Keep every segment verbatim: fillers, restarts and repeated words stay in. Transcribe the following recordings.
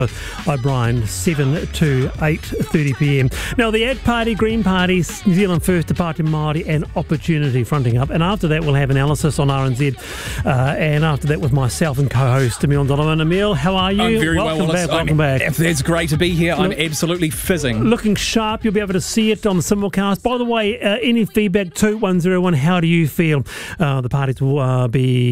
O'Brien, seven to eight thirty p m. Now, the Ad Party, Green Party, New Zealand First, Te Pāti Māori and Opportunity fronting up. And after that, we'll have analysis on R N Z. Uh, and after that, with myself and co-host Emile Donovan. Emile, how are you? I'm very welcome well, back, welcome I'm, back. It's great to be here. Look, I'm absolutely fizzing. Looking sharp. You'll be able to see it on the simulcast. By the way, uh, any feedback, two one zero one, how do you feel? Uh, the parties will uh,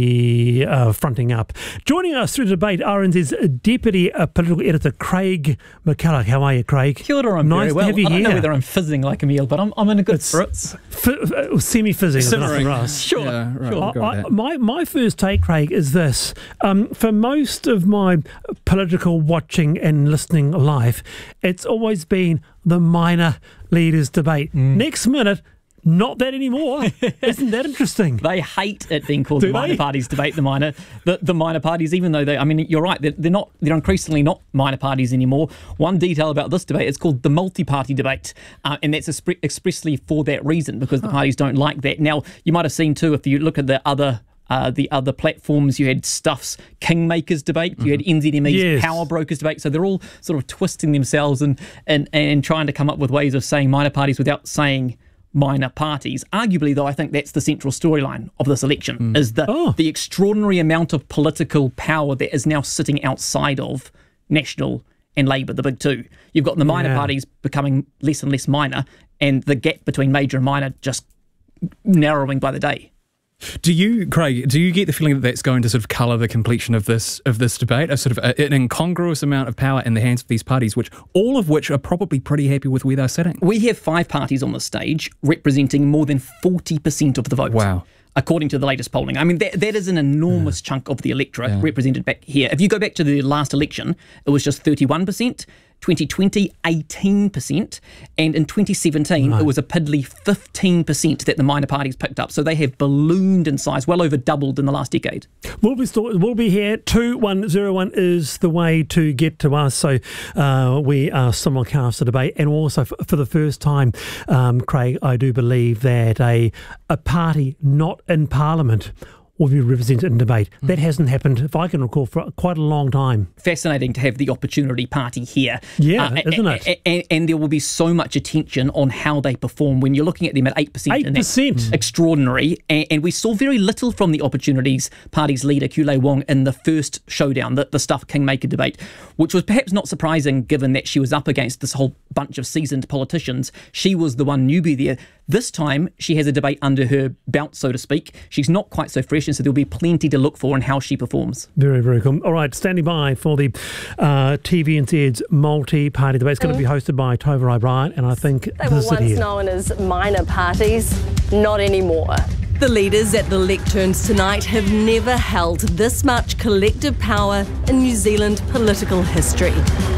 be uh, fronting up. Joining us through the debate, R N Z's Deputy uh, Political Editor, Craig McCulloch. How are you, Craig? Kia ora, I'm nice very well. To have you I don't here. know whether I'm fizzing like Emile, but I'm, I'm in a good It's spirits. F- uh, semi-fizzing is enough for us. Sure. Yeah, right, sure. we'll go with I, that. my, my first take, Craig, is this. Um, for most of my political watching and listening life, it's always been the minor leaders debate. Mm. Next minute, not that anymore. Isn't that interesting? They hate it being called Do the minor they? parties debate. The minor, the, the minor parties, even though they, I mean, you're right. They're, they're not. They're increasingly not minor parties anymore. One detail about this debate: it's called the multi-party debate, uh, and that's expre- expressly for that reason, because the parties don't like that. Now, you might have seen too, if you look at the other. Uh, the other platforms, you had Stuff's Kingmakers debate, you had N Z M E's Yes. Power Brokers debate, so they're all sort of twisting themselves and, and, and trying to come up with ways of saying minor parties without saying minor parties. Arguably, though, I think that's the central storyline of this election, mm. is the, oh. the extraordinary amount of political power that is now sitting outside of National and Labour, the big two. You've got the minor Yeah. parties becoming less and less minor, and the gap between major and minor just narrowing by the day. Do you, Craig, do you get the feeling that that's going to sort of colour the completion of this of this debate? A sort of a, an incongruous amount of power in the hands of these parties, which all of which are probably pretty happy with where they're sitting. We have five parties on the stage representing more than forty percent of the vote. Wow. According to the latest polling. I mean, that, that is an enormous yeah. chunk of the electorate yeah. represented back here. If you go back to the last election, it was just thirty-one percent. twenty twenty, eighteen percent, and in twenty seventeen right. it was a piddly fifteen percent that the minor parties picked up. So they have ballooned in size, well over doubled in the last decade. We'll be, st- we'll be here. two one zero one is the way to get to us. So uh, we are simulcast the debate. And also, f- for the first time, um, Craig, I do believe that a a party not in Parliament will be represented in debate. Mm. That hasn't happened, if I can recall, for quite a long time. Fascinating to have the Opportunity Party here. Yeah, uh, isn't it? And, and, and there will be so much attention on how they perform when you're looking at them at eight percent. eight percent. And that's extraordinary. And, and we saw very little from the Opportunities Party's leader, Kulei Wong, in the first showdown, the, the Stuff Kingmaker debate, which was perhaps not surprising given that she was up against this whole bunch of seasoned politicians. She was the one newbie there. This time, she has a debate under her belt, so to speak. She's not quite so fresh, and so there'll be plenty to look for in how she performs. Very, very cool. All right, standing by for the uh, T V N Z's multi-party debate. It's going to be hosted by Tova O'Brien, and I think They this were is it once here. known as minor parties, not anymore. The leaders at the lecterns tonight have never held this much collective power in New Zealand political history.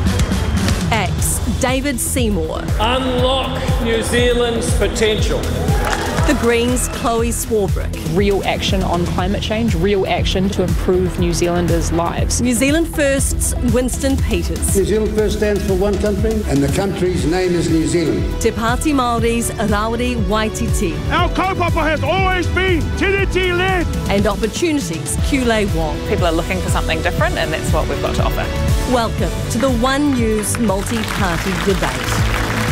Acts David Seymour. Unlock New Zealand's potential. The Greens' Chloe Swarbrick. Real action on climate change, real action to improve New Zealanders' lives. New Zealand First's Winston Peters. New Zealand First stands for one country, and the country's name is New Zealand. Te Pāti Māori's Rawiri Waititi. Our kaupapa has always been Tiriti led. And Opportunity's Kulei Wong. People are looking for something different, and that's what we've got to offer. Welcome to the One News multi-party debate.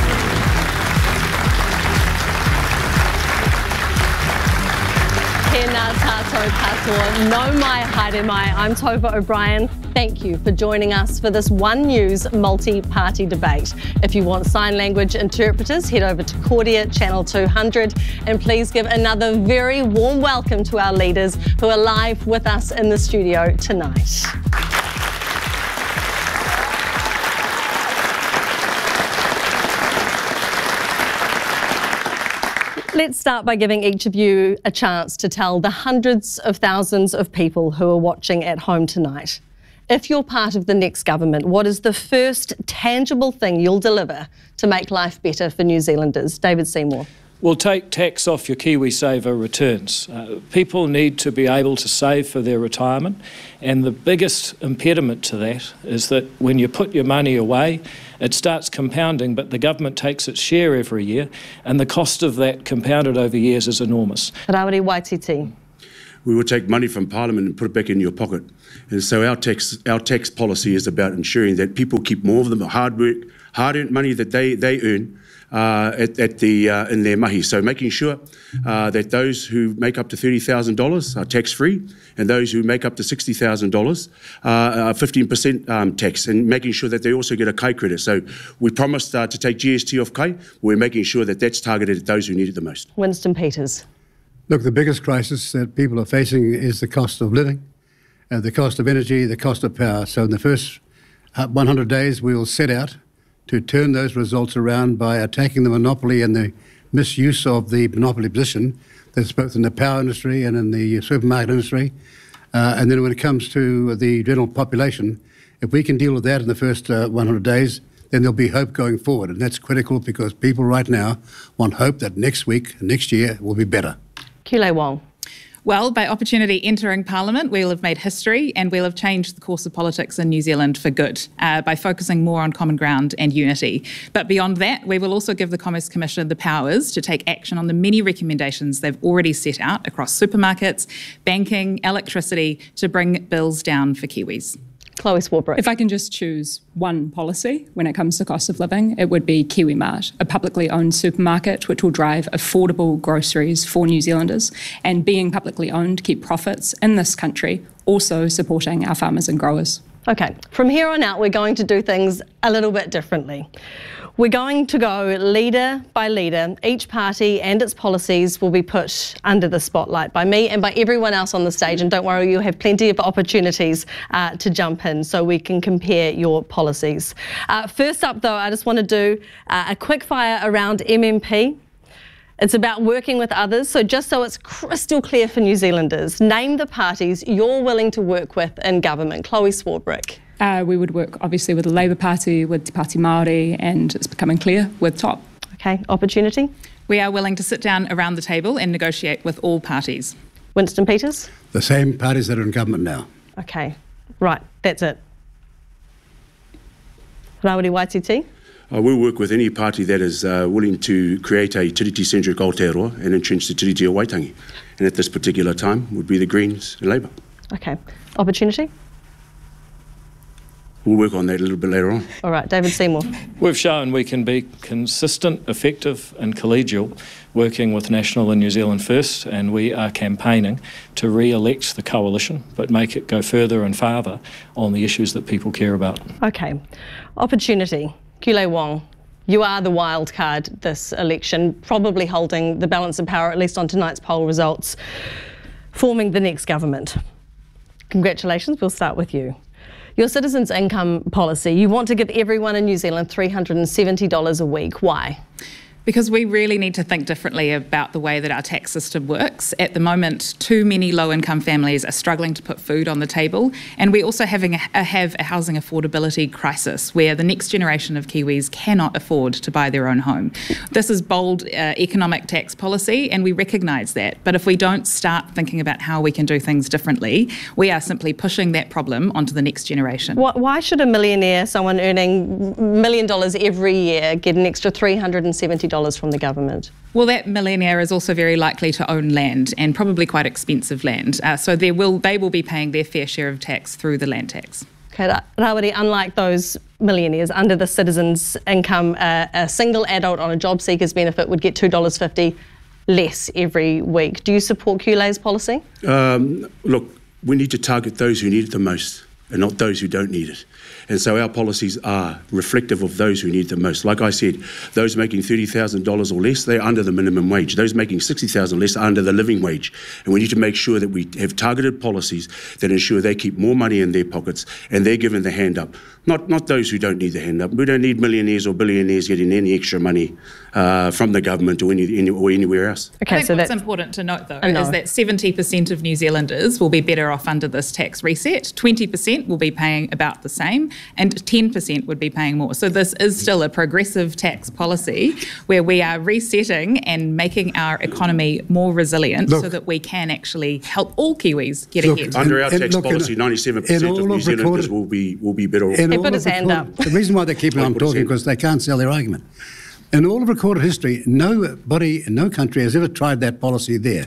Tēnā tātou katoa, no mai haere mai. I'm Tova O'Brien. Thank you for joining us for this One News multi-party debate. If you want sign language interpreters, head over to Kordia Channel two hundred, and please give another very warm welcome to our leaders who are live with us in the studio tonight. Let's start by giving each of you a chance to tell the hundreds of thousands of people who are watching at home tonight, if you're part of the next government, what is the first tangible thing you'll deliver to make life better for New Zealanders? David Seymour. Well, take tax off your KiwiSaver returns. Uh, people need to be able to save for their retirement, and the biggest impediment to that is that when you put your money away, it starts compounding, but the government takes its share every year, and the cost of that compounded over years is enormous. Rawiri Waititi. we will take money from Parliament and put it back in your pocket. And so our tax our tax policy is about ensuring that people keep more of the hard work, hard-earned money that they, they earn uh, at, at the uh, in their mahi. So making sure uh, that those who make up to thirty thousand dollars are tax-free, and those who make up to sixty thousand dollars uh, are fifteen percent um, tax, and making sure that they also get a Kai credit. So we promised uh, to take G S T off Kai. We're making sure that that's targeted at those who need it the most. Winston Peters. Look, the biggest crisis that people are facing is the cost of living, uh, the cost of energy, the cost of power. So in the first uh, one hundred days, we will set out to turn those results around by attacking the monopoly and the misuse of the monopoly position that's both in the power industry and in the supermarket industry. Uh, and then when it comes to the general population, if we can deal with that in the first uh, one hundred days, then there'll be hope going forward. And that's critical because people right now want hope that next week, next year will be better. Kule Wong. Well, by opportunity entering Parliament, we'll have made history and we'll have changed the course of politics in New Zealand for good uh, by focusing more on common ground and unity. But beyond that, we will also give the Commerce Commission the powers to take action on the many recommendations they've already set out across supermarkets, banking, electricity to bring bills down for Kiwis. Chloe Swarbrick. If I can just choose one policy when it comes to cost of living, it would be KiwiMart, a publicly owned supermarket which will drive affordable groceries for New Zealanders, and being publicly owned, keep profits in this country, also supporting our farmers and growers. Okay, from here on out, we're going to do things a little bit differently. We're going to go leader by leader. Each party and its policies will be put under the spotlight by me and by everyone else on the stage. And don't worry, you'll have plenty of opportunities uh, to jump in so we can compare your policies. Uh, first up, though, I just want to do uh, a quick fire around M M P. It's about working with others. So just so it's crystal clear for New Zealanders, name the parties you're willing to work with in government. Chloe Swarbrick. Uh, we would work obviously with the Labour Party, with Te Pāti Māori, and it's becoming clear with Top. Okay, opportunity? We are willing to sit down around the table and negotiate with all parties. Winston Peters? The same parties that are in government now. Okay, right, that's it. Rawiri Waititi? I will work with any party that is uh, willing to create a tiriti-centric Aotearoa and entrench the tiriti o Waitangi. And at this particular time would be the Greens and Labour. Okay, opportunity? We'll work on that a little bit later on. All right, David Seymour. We've shown we can be consistent, effective and collegial working with National and New Zealand First, and we are campaigning to re-elect the coalition but make it go further and farther on the issues that people care about. Okay, opportunity. Kule Wong, you are the wild card this election, probably holding the balance of power, at least on tonight's poll results, forming the next government. Congratulations, we'll start with you. Your citizens' income policy, you want to give everyone in New Zealand three hundred and seventy dollars a week. Why? Because we really need to think differently about the way that our tax system works. At the moment, too many low-income families are struggling to put food on the table, and we also having a, a, have a housing affordability crisis where the next generation of Kiwis cannot afford to buy their own home. This is bold uh, economic tax policy, and we recognise that. But if we don't start thinking about how we can do things differently, we are simply pushing that problem onto the next generation. Why should a millionaire, someone earning a million dollars every year, get an extra three hundred and seventy dollars from the government? Well, that millionaire is also very likely to own land, and probably quite expensive land. Uh, so there will, they will be paying their fair share of tax through the land tax. Okay, Rawiri, unlike those millionaires, under the citizens' income, uh, a single adult on a job seeker's benefit would get two dollars fifty less every week. Do you support Kule's policy? Um, look, we need to target those who need it the most and not those who don't need it. And so our policies are reflective of those who need it the most. Like I said, those making thirty thousand dollars or less, they're under the minimum wage. Those making sixty thousand dollars less are under the living wage. And we need to make sure that we have targeted policies that ensure they keep more money in their pockets and they're given the hand up. Not, not those who don't need the hand up. We don't need millionaires or billionaires getting any extra money uh, from the government or, any, any, or anywhere else. Okay, I think so what's important to note, though, is that seventy percent of New Zealanders will be better off under this tax reset. twenty percent will be paying about the same, and ten percent would be paying more. So this is still a progressive tax policy where we are resetting and making our economy more resilient look, so that we can actually help all Kiwis get look, ahead. Under our tax look, policy, ninety-seven percent of New Zealanders will be, will be better off. He put his hand up. The reason why they keep on talking because they can't sell their argument. In all of recorded history, nobody, no country has ever tried that policy there.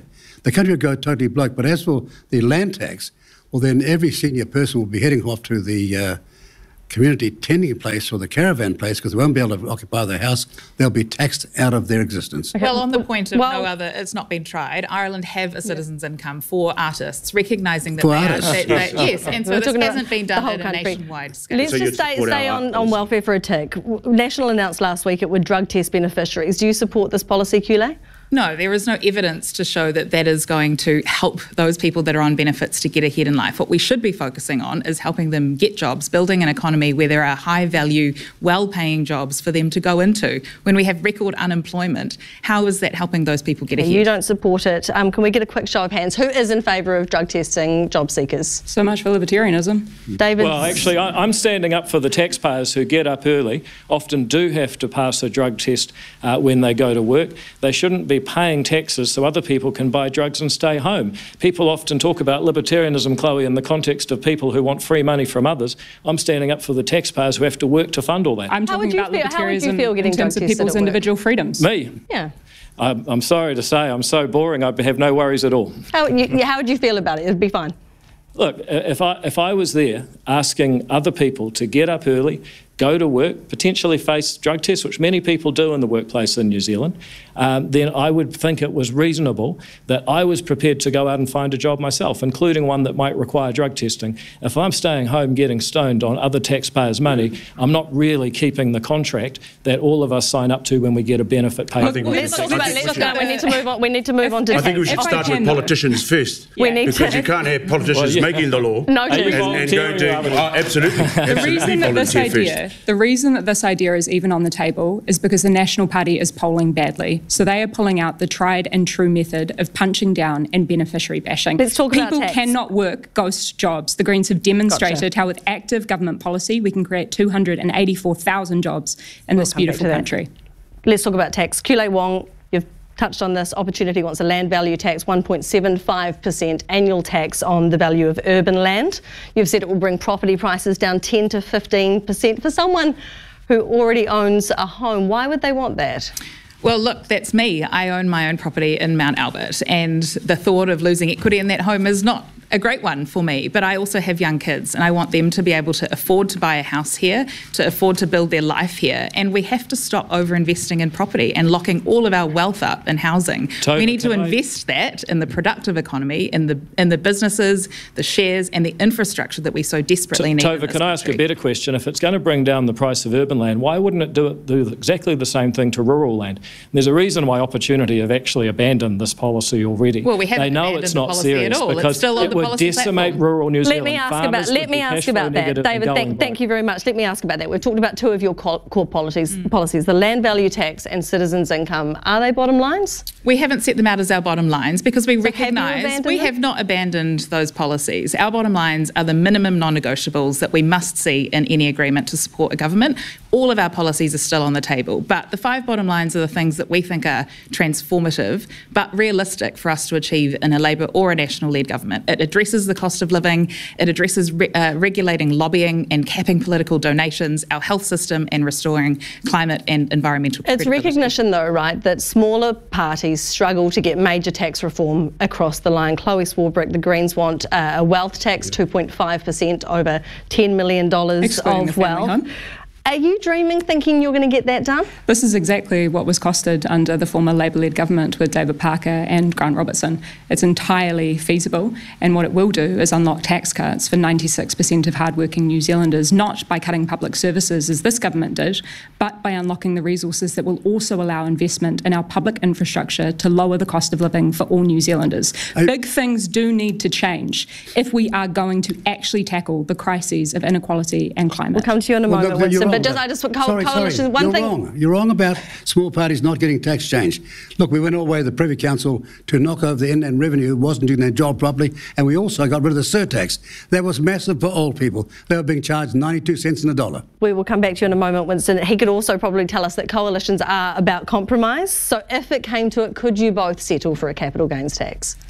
the country would go totally bloke. But as for the land tax, well, then every senior person will be heading off to the uh, community tending place or the caravan place because they won't be able to occupy their house. They'll be taxed out of their existence. Well, on the point of Well- no other, it's not been tried. Ireland have a citizens' income for artists, recognising that For they artists. are. That, that, yes, and so We're this talking about hasn't been the done whole at a country. nationwide scale. Let's So just you'd stay, support stay our on, on policy. welfare for a tick. W- National announced last week it would drug test beneficiaries. Do you support this policy, Kule? No, there is no evidence to show that that is going to help those people that are on benefits to get ahead in life. What we should be focusing on is helping them get jobs, building an economy where there are high value, well paying jobs for them to go into. When we have record unemployment, how is that helping those people get ahead? You don't support it. Um, can we get a quick show of hands? Who is in favour of drug testing job seekers? So much for libertarianism. David? Well, actually, I, I'm standing up for the taxpayers who get up early, often do have to pass a drug test uh, when they go to work. They shouldn't be paying taxes so other people can buy drugs and stay home. People often talk about libertarianism, Chloe, in the context of people who want free money from others. I'm standing up for the taxpayers who have to work to fund all that. I'm How would talking you about feel- how would you libertarianism feel getting in terms drug of tested people's at work? individual freedoms. Me? Yeah. I'm, I'm sorry to say, I'm so boring, I have no worries at all. How, you, how would you feel about it? It'd be fine. Look, if I, if I was there asking other people to get up early, go to work, potentially face drug tests, which many people do in the workplace in New Zealand, um, then I would think it was reasonable that I was prepared to go out and find a job myself, including one that might require drug testing. If I'm staying home getting stoned on other taxpayers' money, I'm not really keeping the contract that all of us sign up to when we get a benefit paid. I think we Let's should- talk I about. think we Let's should- go. We need to move on. We need to move on to. I think we should If I start with can, though. politicians first. We need Because to- you can't have politicians Well, yeah. making the law No, and, Jim. and volunteering going to... rather than- Oh, absolutely. The absolutely reason that this volunteer idea, first. the reason that this idea is even on the table is because the National Party is polling badly. So they are pulling out the tried and true method of punching down and beneficiary bashing. Let's talk about People tax. cannot work ghost jobs. The Greens have demonstrated how with active government policy we can create two hundred eighty-four thousand jobs in this come back beautiful to that. country. Let's talk about tax. Kule Wong, you've touched on this. Opportunity wants a land value tax, one point seven five percent annual tax on the value of urban land. You've said it will bring property prices down ten to fifteen percent. For someone who already owns a home, why would they want that? Well, look, that's me. I own my own property in Mount Albert, and the thought of losing equity in that home is not a great one for me. But I also have young kids, and I want them to be able to afford to buy a house here, to afford to build their life here. And we have to stop over-investing in property and locking all of our wealth up in housing. Tova, we need to can I- invest that in the productive economy, in the in the businesses, the shares, and the infrastructure that we so desperately need. in Tova, this can I ask a country. better question? If it's going to bring down the price of urban land, why wouldn't it do, it, do exactly the same thing to rural land? There's a reason why Opportunity have actually abandoned this policy already. Well, we haven't They know abandoned it's the not policy at serious all. It's because still on it the would policy decimate platform. rural New Let Zealand. me ask Farmers about. would Let be me ask cash flow about that, negative and David. going Thank, thank broke. you very much. Let me ask about that. We've talked about two of your core, core policies. Mm. Policies: the land value tax and citizens' income. Are they bottom lines? We haven't set them out as our bottom lines because we have you recognise abandoned we them? have not abandoned those policies. Our bottom lines are the minimum non-negotiables that we must see in any agreement to support a government. All of our policies are still on the table, but the five bottom lines are the things that we think are transformative but realistic for us to achieve in a Labor or a National-led government. It addresses the cost of living, it addresses re- uh, regulating lobbying and capping political donations, our health system, and restoring climate and environmental It's credibility. recognition, though, right, that smaller parties struggle to get major tax reform across the line. Chloe Swarbrick, the Greens want uh, a wealth tax, two point five percent over ten million dollars Excluding a of family wealth. home. Are you dreaming, thinking you're going to get that done? This is exactly what was costed under the former Labor-led government with David Parker and Grant Robertson. It's entirely feasible, and what it will do is unlock tax cuts for ninety-six percent of hardworking New Zealanders, not by cutting public services as this government did, but by unlocking the resources that will also allow investment in our public infrastructure to lower the cost of living for all New Zealanders. I- Big things do need to change if we are going to actually tackle the crises of inequality and climate. We'll come to you in a Well, moment, no, you're Winston. wrong But just, about- I just co- sorry, coalition. sorry. One You're thing. wrong. You're wrong about small parties not getting tax change. Look, we went all the way to the Privy Council to knock over the Inland Revenue, wasn't doing their job properly, and we also got rid of the surtax. That was massive for old people. They were being charged ninety-two cents in a dollar. We will come back to you in a moment, Winston. He could also probably tell us that coalitions are about compromise. So if it came to it, could you both settle for a capital gains tax?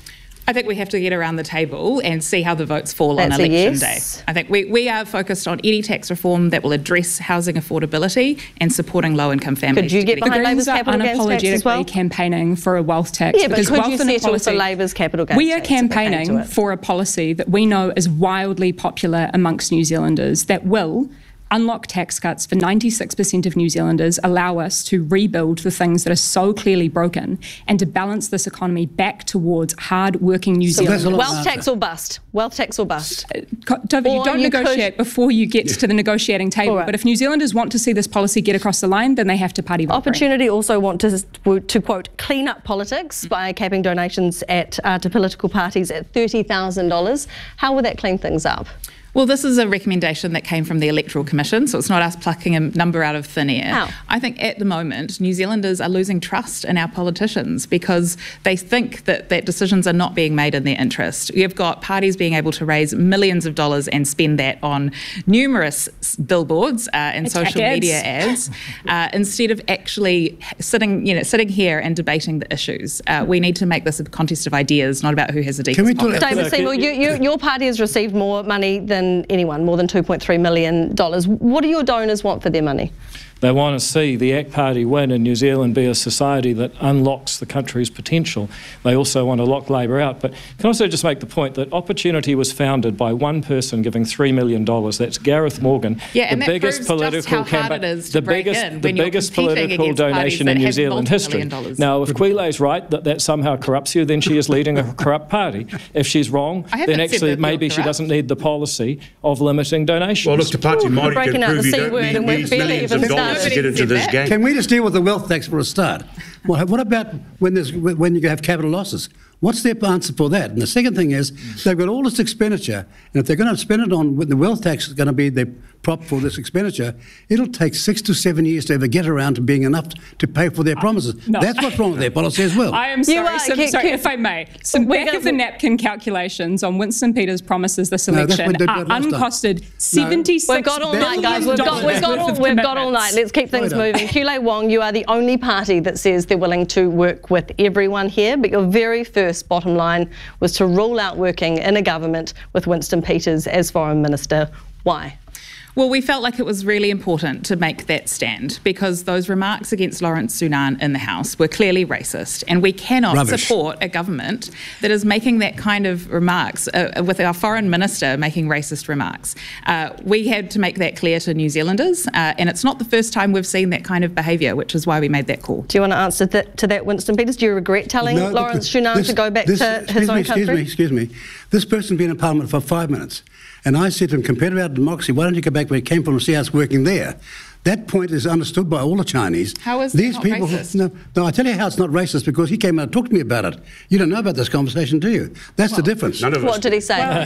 I think we have to get around the table and see how the votes fall That's on a election yes. day. I think we, we are focused on any tax reform that will address housing affordability and supporting low-income families. Could you get to behind The Labour's Greens are capital gains tax as well? unapologetically campaigning for a wealth tax. Yeah, but because could wealth you settle inequality, for Labour's capital gains we are tax if it came to campaigning it? for a policy that we know is wildly popular amongst New Zealanders that will unlock tax cuts for ninety-six percent of New Zealanders, allow us to rebuild the things that are so clearly broken and to balance this economy back towards hard-working New So that's Zealanders. a lot- Wealth tax or bust. Wealth tax or bust. Co- Tova, you Or don't you negotiate could- before you get to the negotiating table. All right. But if New Zealanders want to see this policy get across the line, then they have to party vote. Opportunity also want to, to quote, clean up politics by capping donations at uh, to political parties at thirty thousand dollars. How will that clean things up? Well, this is a recommendation that came from the Electoral Commission, so it's not us plucking a number out of thin air. How? I think at the moment, New Zealanders are losing trust in our politicians because they think that, that decisions are not being made in their interest. You've got parties being able to raise millions of dollars and spend that on numerous s- billboards uh, and Attack social ads. media ads uh, instead of actually sitting, you know, sitting here and debating the issues. Uh, we need to make this a contest of ideas, not about who has the deepest Can we talk- pocket. David Seymour, you, you, your party has received more money than anyone, more than two point three million dollars. What do your donors want for their money? They want to see the A C T Party win and New Zealand be a society that unlocks the country's potential. They also want to lock Labor out. But can also just make the point that Opportunity was founded by one person giving three million dollars. That's Gareth Morgan. Yeah, and the that biggest proves just political how hard campaign, it is to the break biggest, in the when you're biggest competing political against parties donation that in New have Zealand history. multi-million dollars. Now, if Quile's right that that somehow corrupts you, then she is leading a corrupt party. If she's wrong, I haven't then said actually that you're maybe she corrupt. doesn't need the policy of limiting donations. Well, look, the party Māori breaking can out prove the you C don't word need, and we're need barely millions of even dollars to started. get into this Can game. Can we just deal with the wealth tax for a start? Well, what about when there's when you have capital losses? What's their answer for that? And the second thing is they've got all this expenditure, and if they're going to spend it on when the wealth tax is going to be the prop for this expenditure, it'll take six to seven years to ever get around to being enough to pay for their promises. no. That's what's wrong with their policy as well. I am sorry, are- some, can- sorry can- if I may. Some We're back gonna- of the napkin calculations on Winston Peters' promises this No, that's election what they are did last time. uncosted seventy-six We've got all night, guys. We've got, we've got, all, we've got all night. Let's keep things Right on. moving. Kule Wong, you are the only party that says they're willing to work with everyone here, but your very first bottom line was to rule out working in a government with Winston Peters as Foreign Minister. Why? Well, we felt like it was really important to make that stand because those remarks against Lawrence Sunan in the House were clearly racist, and we cannot Rubbish. support a government that is making that kind of remarks uh, with our foreign minister making racist remarks. Uh, we had to make that clear to New Zealanders, uh, and it's not the first time we've seen that kind of behaviour, which is why we made that call. Do you want to answer th- to that, Winston Peters? Do you regret telling No, Lawrence th- Sunan this- to go back this- to excuse his me, own excuse country? Me, excuse me. This person's been in Parliament for five minutes. And I said to him, compared to our democracy, why don't you go back where he came from and see us working there? That point is understood by all the Chinese. How is that These not people, racist? No, no, I tell you how it's not racist because he came out and talked to me about it. You don't know about this conversation, do you? That's the difference. None of us What did he say? what,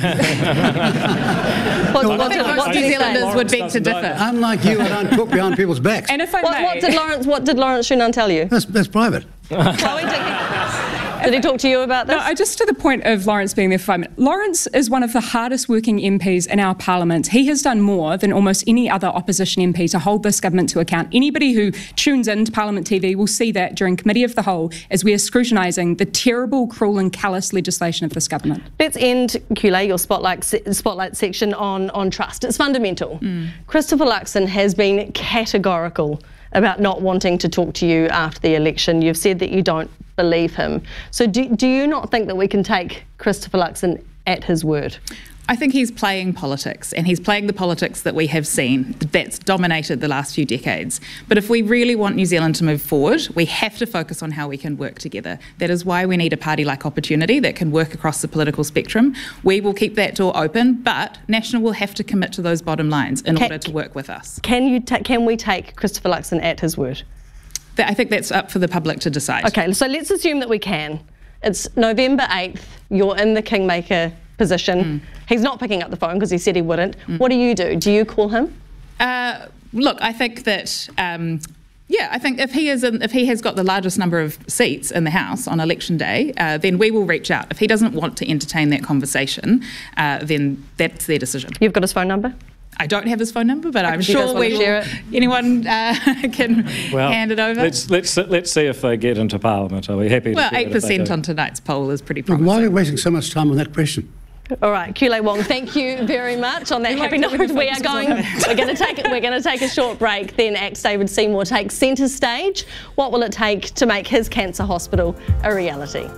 what I think did, most what did New he say? Zealanders would beg to differ. Unlike you, I don't talk behind people's backs. And if I What, may, what did Lawrence? What did Lawrence Sunan tell you? That's, that's private. Chloe, did he, did he talk to you about this? No, I- just to the point of Lawrence being there for five minutes. Lawrence is one of the hardest working M Ps in our parliament. He has done more than almost any other opposition M P to hold this government to account. Anybody who tunes into Parliament T V will see that during Committee of the Whole as we are scrutinising the terrible, cruel and callous legislation of this government. Let's end, Kule, your spotlight se- spotlight section on, on trust. It's fundamental. Christopher Luxon has been categorical about not wanting to talk to you after the election. You've said that you don't believe him. So do, do you not think that we can take Christopher Luxon at his word? I think he's playing politics, and he's playing the politics that we have seen that's dominated the last few decades. But if we really want New Zealand to move forward, we have to focus on how we can work together. That is why we need a party like Opportunity that can work across the political spectrum. We will keep that door open, but National will have to commit to those bottom lines in Can- order to work with us. Can you ta- can we take Christopher Luxon at his word? That- I think that's up for the public to decide. Okay, so let's assume that we can. It's November eighth, you're in the kingmaker position. Mm. He's not picking up the phone because he said he wouldn't. What do you do? Do you call him? Uh, look, I think that. Um, Yeah, I think if he is in, if he has got the largest number of seats in the House on election day, uh, then we will reach out. If he doesn't want to entertain that conversation, uh, then that's their decision. You've got his phone number? I don't have his phone number, but I'm If he does sure want we to will, share it. anyone uh, can Well, hand it over. Let's, let's, let's see if they get into Parliament. Are we happy to Well, share it eight if they percent do? on tonight's poll is pretty Look, promising. why are we wasting so much time on that question? All right, Kule Wong, thank you very much. On that We happy like to note, really we are focus on going. that. We're going to take. We're going to take a short break. Then acts David Seymour takes centre stage. What will it take to make his cancer hospital a reality?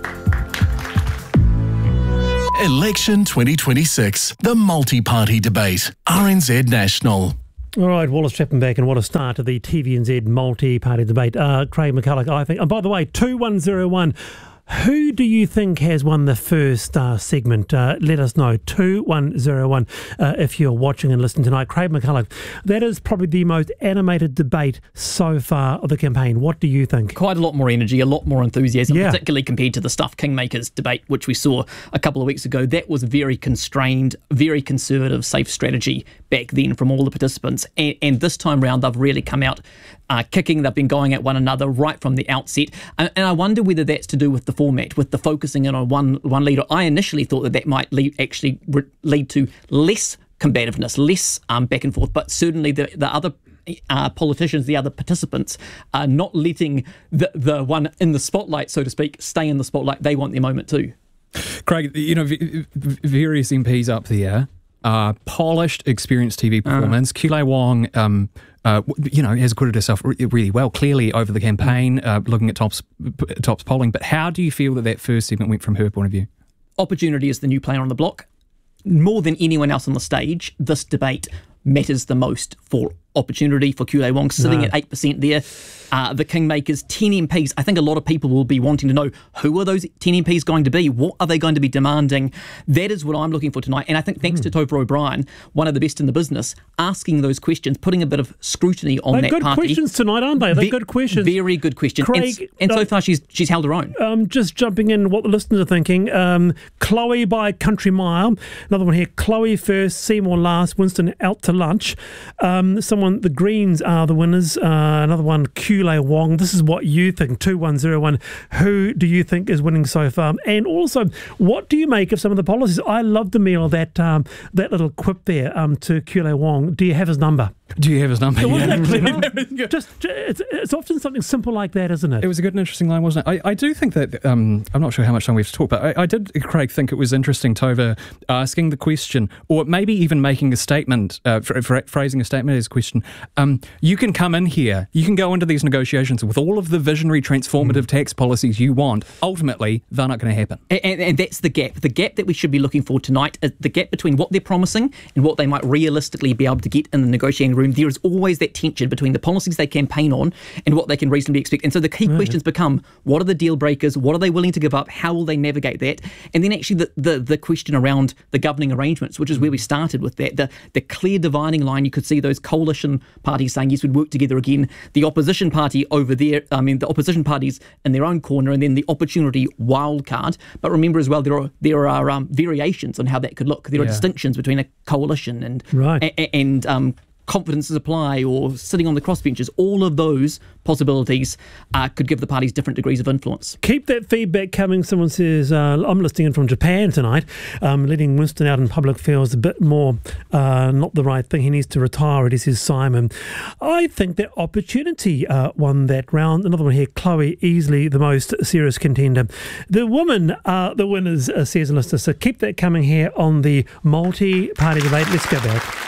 Election twenty twenty-six, the multi-party debate, R N Z National. All right, Wallace Chapman back, and what a start to the T V N Z multi-party debate. Uh, Craig McCulloch, I think. And by the way, two one zero one. Who do you think has won the first uh, segment? Uh, let us know. two one zero one uh, if you're watching and listening tonight. Craig McCulloch, that is probably the most animated debate so far of the campaign. What do you think? Quite a lot more energy, a lot more enthusiasm, Yeah. particularly compared to the Stuff Kingmakers debate, which we saw a couple of weeks ago. That was very constrained, very conservative, safe strategy back then from all the participants. And, and this time round, they've really come out uh, kicking. They've been going at one another right from the outset. And, and I wonder whether that's to do with the format, with the focusing in on one one leader. I initially thought that that might lead, actually re- lead to less combativeness, less um, back and forth, but certainly the, the other uh, politicians, the other participants, are not letting the, the one in the spotlight, so to speak, stay in the spotlight. They want their moment too. Craig, you know, v- v- various M Ps up there, uh, polished, experienced T V performance. Uh. Kule Wong, um, uh, you know, has acquitted herself re- really well, clearly over the campaign, uh, looking at Tops, Tops polling. But how do you feel that that first segment went from her point of view? Opportunity is the new player on the block. More than anyone else on the stage, this debate matters the most for Opportunity, for Kule Wong, sitting No. at eight percent there. Uh, the Kingmakers, ten M Ps. I think a lot of people will be wanting to know, who are those ten M Ps going to be? What are they going to be demanding? That is what I'm looking for tonight. And I think thanks mm. to Topher O'Brien, one of the best in the business, asking those questions, putting a bit of scrutiny on They're that good party. questions tonight, aren't they? They're Ve- good questions. Very good questions. Craig, and and so uh, far, she's she's held her own. Um, just jumping in, what the listeners are thinking. Um, Chloe by Country Mile. Another one here. Chloe first, Seymour last, Winston out to lunch. Um, someone, the Greens are the winners. Uh, another one, Kule Wong. This is what you think. two one zero one. Who do you think is winning so far? And also, what do you make of some of the policies? I love the meal, that um, that little quip there um, to Kule Wong. Do you have his number? Do you have his number? It wasn't Yeah. that clever. just, it's, it's often something simple like that, isn't it? It was a good and interesting line, wasn't it? I, I do think that, um, I'm not sure how much time we have to talk, but I, I did, Craig, think it was interesting, Tova, asking the question, or maybe even making a statement, uh, fr- fr- phrasing a statement as a question. Um, you can come in here, you can go into these negotiations with all of the visionary, transformative mm. tax policies you want. Ultimately, they're not going to happen. And, and, and that's the gap. The gap that we should be looking for tonight is the gap between what they're promising and what they might realistically be able to get in the negotiating room. There is always that tension between the policies they campaign on and what they can reasonably expect. And so the key right. questions become, what are the deal breakers? What are they willing to give up? How will they navigate that? And then actually the, the, the question around the governing arrangements, which is where we started with that, the, the clear dividing line. You could see those coalition parties saying, yes, we'd work together again. The opposition party over there, I mean, the opposition parties in their own corner, and then the Opportunity wildcard. But remember as well, there are there are um, variations on how that could look. There are yeah. distinctions between a coalition and right. a, and um, confidence to supply or sitting on the crossbenches. All of those possibilities uh, could give the parties different degrees of influence. Keep that feedback coming. Someone says, uh, I'm listening in from Japan tonight. Um, letting Winston out in public feels a bit more uh, not the right thing. He needs to retire. It is his Simon. I think that Opportunity uh, won that round. Another one here, Chloe, easily the most serious contender. The women are the winners, uh, says a listener. So keep that coming here on the multi-party debate. Let's go back.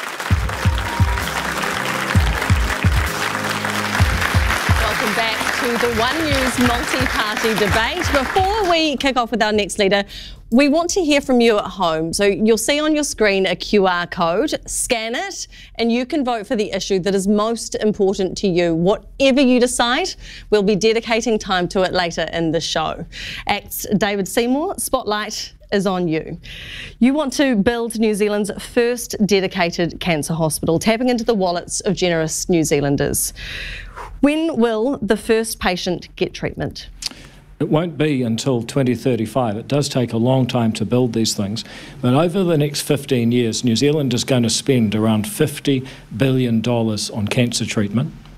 The One News multi-party debate. Before we kick off with our next leader, we want to hear from you at home. So you'll see on your screen a Q R code. Scan it and you can vote for the issue that is most important to you. Whatever you decide, we'll be dedicating time to it later in the show. Acts David Seymour, spotlight is on you. You want to build New Zealand's first dedicated cancer hospital, tapping into the wallets of generous New Zealanders. When will the first patient get treatment? It won't be until twenty thirty-five. It does take a long time to build these things. But over the next fifteen years, New Zealand is going to spend around fifty billion dollars on cancer treatment.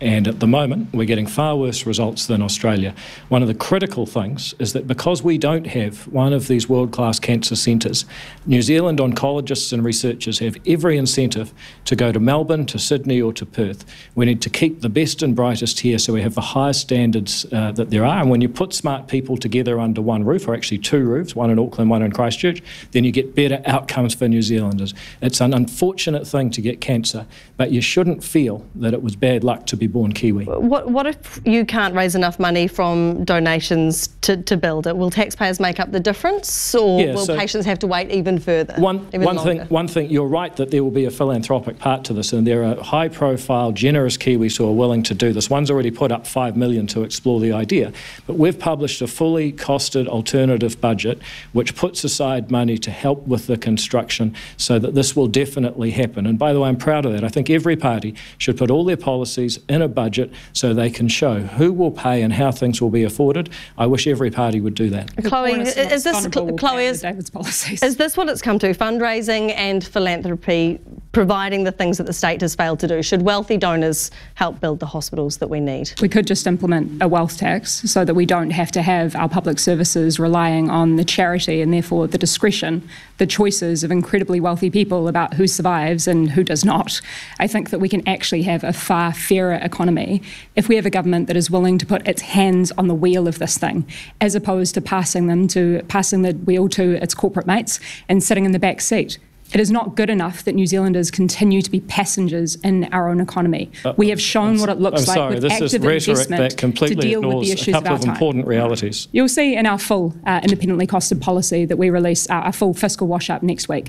And at the moment, we're getting far worse results than Australia. One of the critical things is that because we don't have one of these world-class cancer centres, New Zealand oncologists and researchers have every incentive to go to Melbourne, to Sydney or to Perth. We need to keep the best and brightest here so we have the highest standards uh, that there are. And when you put smart people together under one roof, or actually two roofs, one in Auckland, one in Christchurch, then you get better outcomes for New Zealanders. It's an unfortunate thing to get cancer, but you shouldn't feel that it was bad luck to be born Kiwi. What, what if you can't raise enough money from donations to, to build it? Will taxpayers make up the difference, or Yeah, will so patients have to wait even further? One, even one, thing, longer? one thing, you're right that there will be a philanthropic part to this, and there are high-profile, generous Kiwis who are willing to do this. One's already put up five million dollars to explore the idea, but we've published a fully costed alternative budget which puts aside money to help with the construction so that this will definitely happen. And by the way, I'm proud of that. I think every party should put all their policies in a budget so they can show who will pay and how things will be afforded. I wish every party would do that. Chloe, is, is this Chloe is, David's policies. is this what it's come to? Fundraising and philanthropy, providing the things that the state has failed to do. Should wealthy donors help build the hospitals that we need? We could just implement a wealth tax so that we don't have to have our public services relying on the charity and therefore the discretion, the choices of incredibly wealthy people about who survives and who does not. I think that we can actually have a far fairer economy if we have a government that is willing to put its hands on the wheel of this thing, as opposed to passing them to passing the wheel to its corporate mates and sitting in the back seat. It is not good enough that New Zealanders continue to be passengers in our own economy. Uh, we have shown what it looks I'm like sorry, with this active is rhetoric investment that completely to deal with the ignores issues a couple of our of time. important realities. You'll see in our full uh, independently costed policy that we release our, our full fiscal wash-up next week.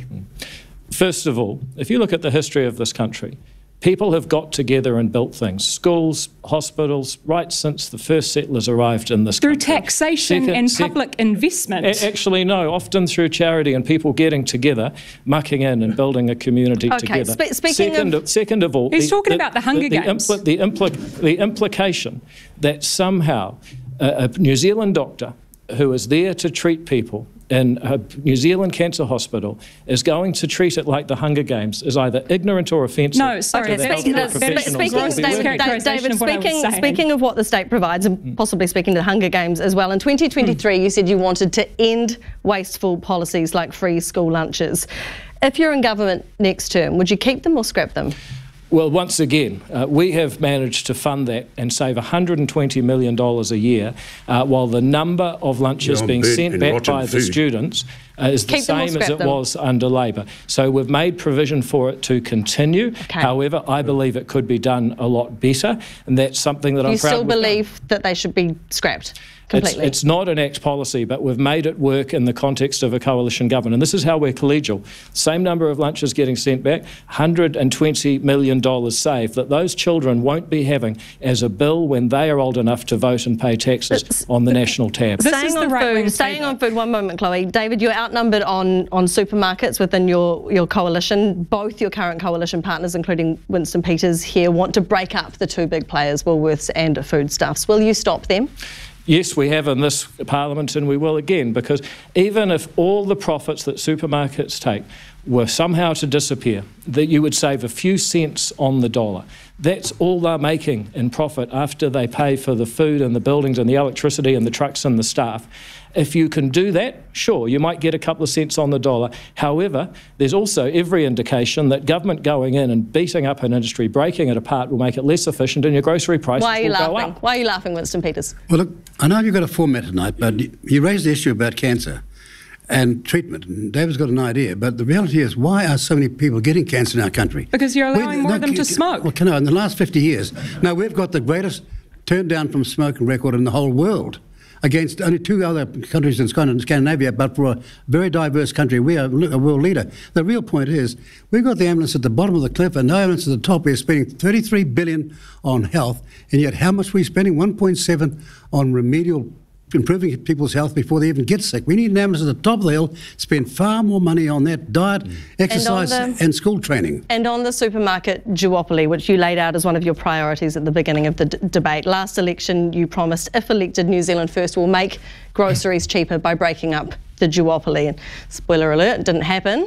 First of all, if you look at the history of this country, people have got together and built things, schools, hospitals, right since the first settlers arrived in this through country. taxation Second, and sec- public investment. A- actually, no, often through charity and people getting together, mucking in and building a community Okay, together. spe- speaking second, of- second of all... He's talking about the Hunger the, Games. The, impl- the, impl- the implication that somehow a, a New Zealand doctor who is there to treat people in a New Zealand cancer hospital is going to treat it like the Hunger Games is either ignorant or offensive. No, sorry, to the that's- healthcare that's- professionals speaking- that will be David, working. David, David, of what I was speaking, saying. speaking of what the state provides and possibly speaking to the Hunger Games as well, in twenty twenty-three you said you wanted to end wasteful policies like free school lunches. If you're in government next term, would you keep them or scrap them? Well, once again, uh, we have managed to fund that and save one hundred twenty million dollars a year, uh, while the number of lunches You're being burnt sent and back rotten by the food. students uh, is the Keep them or same as scrap it them? was under Labor. So we've made provision for it to continue. Okay. However, I believe it could be done a lot better, and that's something that Do I'm you proud still we've done. believe that they should be scrapped completely? It's, it's not an ACT policy, but we've made it work in the context of a coalition government. And this is how we're collegial. Same number of lunches getting sent back, one hundred twenty million dollars saved that those children won't be having as a bill when they are old enough to vote and pay taxes It's- on the national tab. This Staying is the on right food, wing staying playbook. on food, one moment, Chloe. David, you're outnumbered on, on supermarkets within your, your coalition. Both your current coalition partners, including Winston Peters here, want to break up the two big players, Woolworths and Foodstuffs. Will you stop them? Yes, we have in this Parliament, and we will again, because even if all the profits that supermarkets take were somehow to disappear, that you would save a few cents on the dollar. That's all they're making in profit after they pay for the food and the buildings and the electricity and the trucks and the staff. If you can do that, sure, you might get a couple of cents on the dollar. However, there's also every indication that government going in and beating up an industry, breaking it apart, will make it less efficient, and your grocery prices Why are you will go laughing? up. Why are you laughing, Winston Peters? Well, look, I know you've got a format tonight, but you raised the issue about cancer and treatment. And David's got an idea, but the reality is, why are so many people getting cancer in our country? Because you're allowing We- more no, of them to c- c- smoke. Well, can I, in the last fifty years, now we've got the greatest turn down from smoking record in the whole world, against only two other countries in Scandinavia, but for a very diverse country, we are a world leader. The real point is, we've got the ambulance at the bottom of the cliff and no ambulance at the top. We're spending thirty-three billion dollars on health, and yet how much are we spending? one point seven on remedial, improving people's health before they even get sick. We need an ambulance at the top of the hill, spend far more money on that diet, exercise and, the- school training. And on the supermarket duopoly, which you laid out as one of your priorities at the beginning of the d- debate, last election you promised, if elected, New Zealand First will make groceries cheaper by breaking up the duopoly. And spoiler alert, it didn't happen.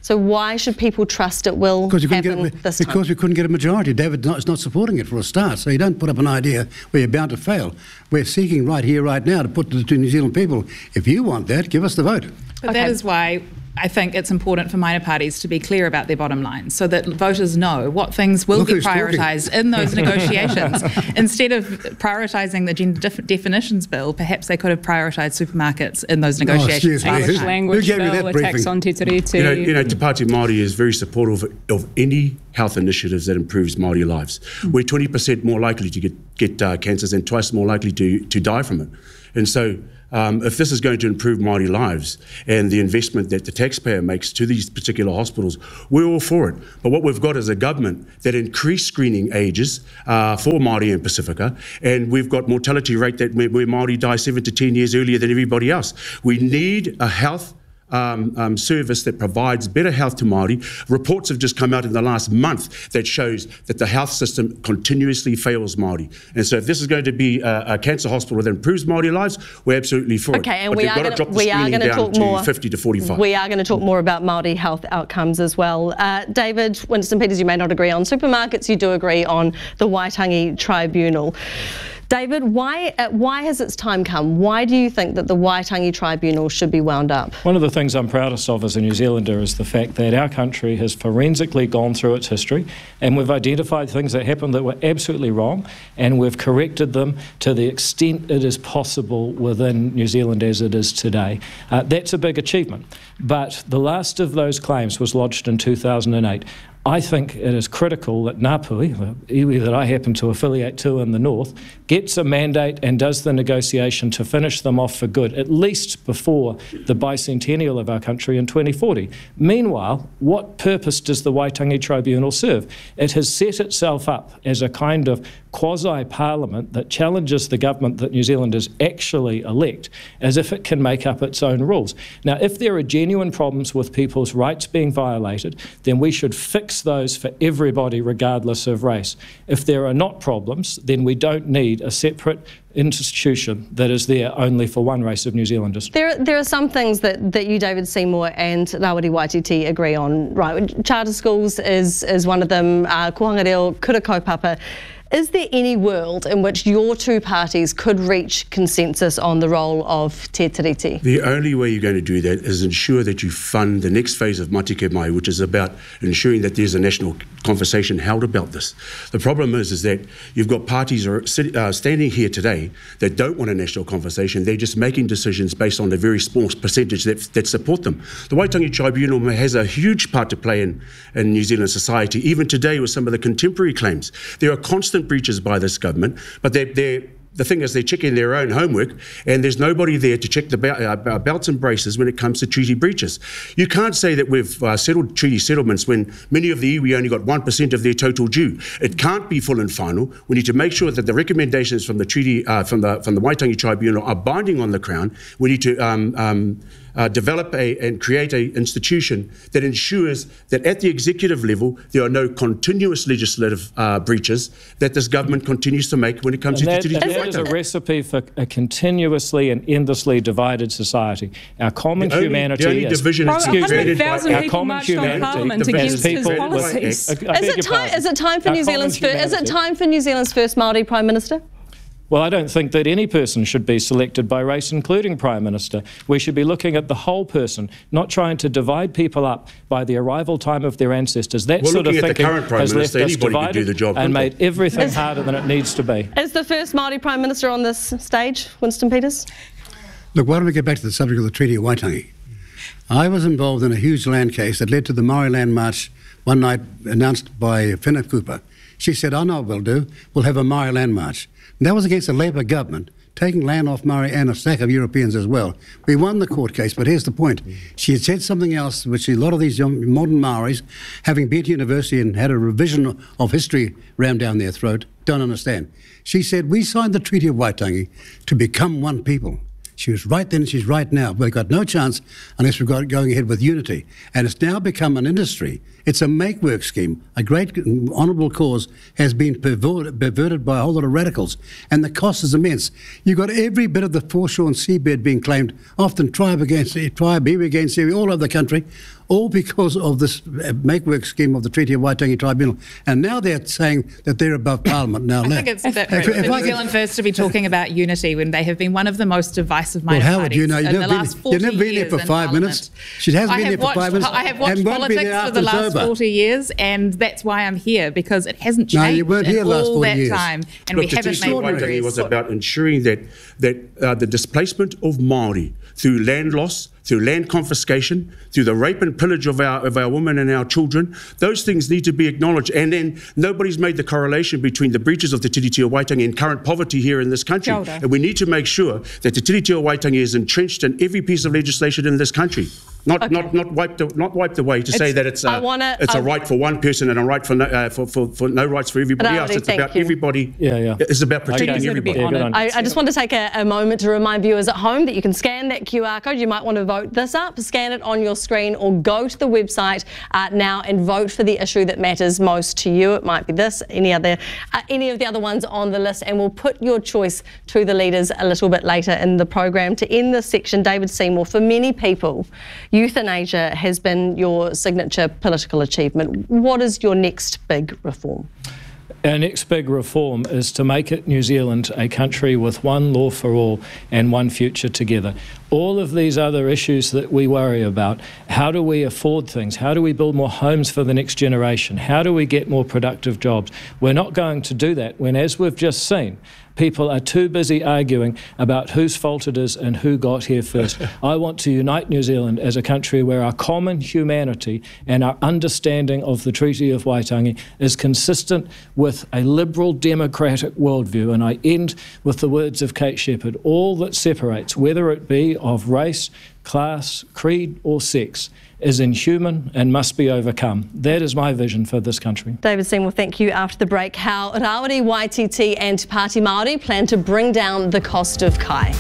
So why should people trust it will because happen get a, this time? Because we couldn't get a majority. David is not supporting it for a start. So you don't put up an idea where you're bound to fail. We're seeking right here, right now, to put to the New Zealand people, if you want that, give us the vote. But Okay. that is why I think it's important for minor parties to be clear about their bottom line so that voters know what things will Look be who's talking. prioritised in those negotiations. Instead of prioritising the gender def- definitions bill, perhaps they could have prioritised supermarkets in those negotiations. excuse me. English Who- language who gave you bill, that a tax briefing? on te tiriti. You know, you know, Te Pāti Māori is very supportive of, of any health initiatives that improves Māori lives. Mm. We're twenty percent more likely to get, get uh, cancers and twice more likely to, to die from it. And so um, if this is going to improve Māori lives and the investment that the taxpayer makes to these particular hospitals, we're all for it. But what we've got is a government that increased screening ages uh, for Māori and Pacifica, and we've got mortality rate that where, where Māori die seven to ten years earlier than everybody else. We need a health Um, um, service that provides better health to Māori. Reports have just come out in the last month that shows that the health system continuously fails Māori. And so if this is going to be a, a cancer hospital that improves Māori lives, we're absolutely for it. Okay, and but we we've are got gonna, to drop the we are screening going to down talk to more. fifty to forty-five. We are going to talk more about Māori health outcomes as well. Uh, David, Winston Peters, you may not agree on supermarkets. You do agree on the Waitangi Tribunal. David, why uh, why has its time come? Why do you think that the Waitangi Tribunal should be wound up? One of the things I'm proudest of as a New Zealander is the fact that our country has forensically gone through its history and we've identified things that happened that were absolutely wrong and we've corrected them to the extent it is possible within New Zealand as it is today. Uh, that's a big achievement. But the last of those claims was lodged in two thousand eight. I think it is critical that Ngāpuhi, the iwi that I happen to affiliate to in the north, gets a mandate and does the negotiation to finish them off for good, at least before the bicentennial of our country in twenty forty. Meanwhile, what purpose does the Waitangi Tribunal serve? It has set itself up as a kind of quasi-parliament that challenges the government that New Zealanders actually elect as if it can make up its own rules. Now, if there are genuine problems with people's rights being violated, then we should fix those for everybody regardless of race. If there are not problems, then we don't need a separate institution that is there only for one race of New Zealanders. There, there are some things that, that you, David Seymour, and Rawiri Waititi agree on, right? Charter schools is, is one of them, uh, Kohanga Reo, Kura Kaupapa. Is there any world in which your two parties could reach consensus on the role of Te Tiriti? The only way you're going to do that is ensure that you fund the next phase of Matike Mai, which is about ensuring that there's a national conversation held about this. The problem is, is that you've got parties are sit, uh, standing here today that don't want a national conversation. They're just making decisions based on a very small percentage that, that support them. The Waitangi Tribunal has a huge part to play in, in New Zealand society, even today with some of the contemporary claims. There are constant breaches by this government, but they're, they're the thing is they're checking their own homework and there's nobody there to check the bel- uh, belts and braces when it comes to treaty breaches. You can't say that we've uh, settled treaty settlements when many of the iwi only got one percent of their total due. It can't be full and final. We need to make sure that the recommendations from the treaty, uh, from the from the Waitangi Tribunal are binding on the Crown. We need to um, um, Uh, develop a and create a institution that ensures that at the executive level there are no continuous legislative uh, breaches that this government continues to make when it comes and to that, the and that is a recipe for a continuously and endlessly divided society. Our common the only, humanity the only is division is created by our common humanity against his people policies. I, I Is it time? Is it time for Our New Zealand's common first? Is it humanity. time for New Zealand's first Māori Prime Minister? Well, I don't think that any person should be selected by race, including Prime Minister. We should be looking at the whole person, not trying to divide people up by the arrival time of their ancestors. That Well, sort of looking at the thinking current Prime has left Minister, us anybody could do divided the job, and couldn't made they? everything harder than it needs to be. Is the first Māori Prime Minister on this stage, Winston Peters? Look, why don't we get back to the subject of the Treaty of Waitangi? I was involved in a huge land case that led to the Maori Land March one night announced by Whina Cooper. She said, I know what we'll do, we'll have a Maori Land March. And that was against the Labour government, taking land off Maori and a stack of Europeans as well. We won the court case, but here's the point. She had said something else, which a lot of these young, modern Maoris, having been to university and had a revision of history rammed down their throat, don't understand. She said, we signed the Treaty of Waitangi to become one people. She was right then, she's right now. We've got no chance unless we've got going ahead with unity. And it's now become an industry. It's a make-work scheme. A great honourable cause has been perverted, perverted by a whole lot of radicals. And the cost is immense. You've got every bit of the foreshore and seabed being claimed, often tribe against tribe, iwi against iwi, all over the country. all because of this make-work scheme of the Treaty of Waitangi Tribunal. And now they're saying that they're above Parliament. Now, I think it's a bit rude for New Zealand First to be talking about unity when they have been one of the most divisive minor well, Howard, parties you know, you've in never the been, last forty you've never been years there for five Parliament. minutes. She hasn't I been have there for watched, five minutes. I have watched and won't be politics there for after the it's last over. forty years, and that's why I'm here, because it hasn't No, changed you weren't here in last all forty that years. time, and Look, we haven't the made Waitangi progress. was about ensuring that that uh, the displacement of Māori through land loss, through land confiscation, through the rape and pillage of our of our women and our children, those things need to be acknowledged. And then nobody's made the correlation between the breaches of the Tiriti o Waitangi and current poverty here in this country. Kia ora. And we need to make sure that the Tiriti o Waitangi is entrenched in every piece of legislation in this country. Not Okay. not not wiped not wiped away to say that it's I a, wanna- it's I- a right for one person and a right for no, uh, for, for for no rights for everybody else. Ravity, It's thank about you. everybody. Yeah, yeah. It's about protecting Okay. everybody. Yeah, good on. I, I just want to take a, a moment to remind viewers at home that you can scan that Q R code. You might want to vote this up, scan it on your screen, or go to the website uh, now and vote for the issue that matters most to you. It might be this, any other, uh, any of the other ones on the list, and we'll put your choice to the leaders a little bit later in the program. To end this section, David Seymour, for many people, euthanasia has been your signature political achievement. What is your next big reform? Our next big reform is to make it New Zealand a country with one law for all and one future together. All of these other issues that we worry about, how do we afford things? How do we build more homes for the next generation? How do we get more productive jobs? We're not going to do that when, as we've just seen, people are too busy arguing about whose fault it is and who got here first. I want to unite New Zealand as a country where our common humanity and our understanding of the Treaty of Waitangi is consistent with a liberal democratic worldview. And I end with the words of Kate Shepherd: all that separates, whether it be of race, class, creed or sex, is inhuman and must be overcome. That is my vision for this country. David Seymour, thank you. After the break, how Rawiri Waititi and Pāti Māori plan to bring down the cost of kai.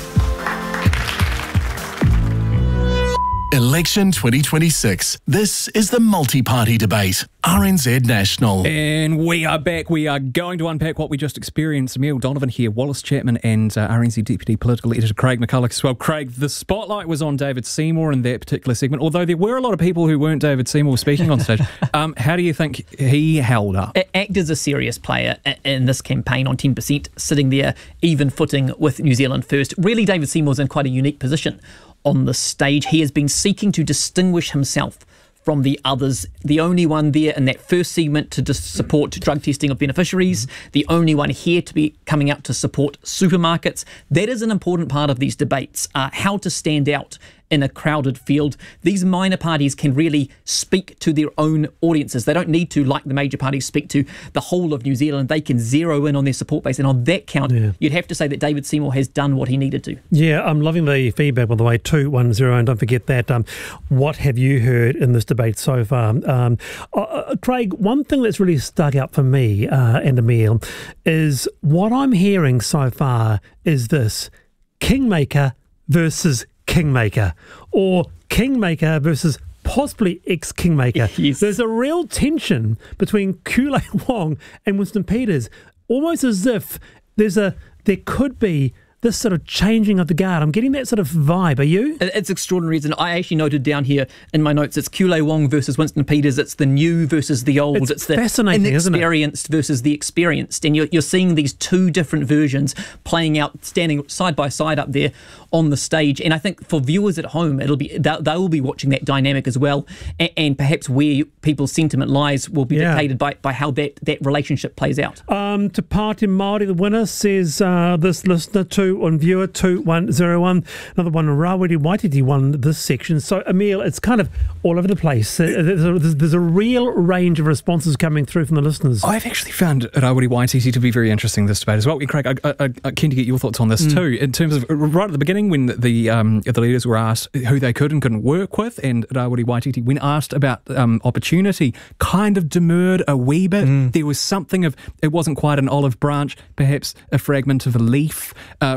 Election twenty twenty-six. This is the multi-party debate. R N Z National. And we are back. We are going to unpack what we just experienced. Emile Donovan here, Wallace Chapman, and uh, R N Z Deputy Political Editor Craig McCulloch as well. Craig, the spotlight was on David Seymour in that particular segment, although there were a lot of people who weren't David Seymour speaking on stage. um, how do you think he held up? ACT is a serious player in this campaign on ten percent, sitting there even footing with New Zealand First. Really, David Seymour's in quite a unique position on the stage. He has been seeking to distinguish himself from the others, the only one there in that first segment to dis- support drug testing of beneficiaries, the only one here to be coming out to support supermarkets. That is an important part of these debates, uh, how to stand out in a crowded field. These minor parties can really speak to their own audiences. They don't need to, like the major parties, speak to the whole of New Zealand. They can zero in on their support base. And on that count, yeah. you'd have to say that David Seymour has done what he needed to. Yeah, I'm loving the feedback, by the way, two one zero. And don't forget that. Um, what have you heard in this debate so far? Um, uh, Craig, one thing that's really stuck out for me uh, and Emile is what I'm hearing so far is this: Kingmaker versus Kingmaker, or Kingmaker versus possibly ex-Kingmaker. Yes. There's a real tension between Kulei Wong and Winston Peters, almost as if there's a there could be this sort of changing of the guard. I'm getting that sort of vibe. Are you? It's extraordinary, isn't it? I actually noted down here in my notes, it's Kulei Wong versus Winston Peters. It's the new versus the old. It's, it's the fascinating, inexperienced isn't it? versus the experienced. And you're, you're seeing these two different versions playing out, standing side by side up there on the stage. And I think for viewers at home, it'll be they, they will be watching that dynamic as well. And, and perhaps where people's sentiment lies will be Yeah. dictated by, by how that, that relationship plays out. Um, Te Pāti Māori, the winner, says uh, this listener, two on viewer, two one zero one. Another one, Rawiri Waititi, won this section. So, Emile, it's kind of all over the place. Uh, There's a, there's a real range of responses coming through from the listeners. I've actually found Rawiri Waititi to be very interesting, this debate as well. Craig, I, I, I'm keen to get your thoughts on this mm. too, in terms of right at the beginning when the um, the leaders were asked who they could and couldn't work with, and Rawiri Waititi, when asked about um, opportunity, kind of demurred a wee bit. Mm. There was something of, it wasn't quite an olive branch, perhaps a fragment of a leaf, uh,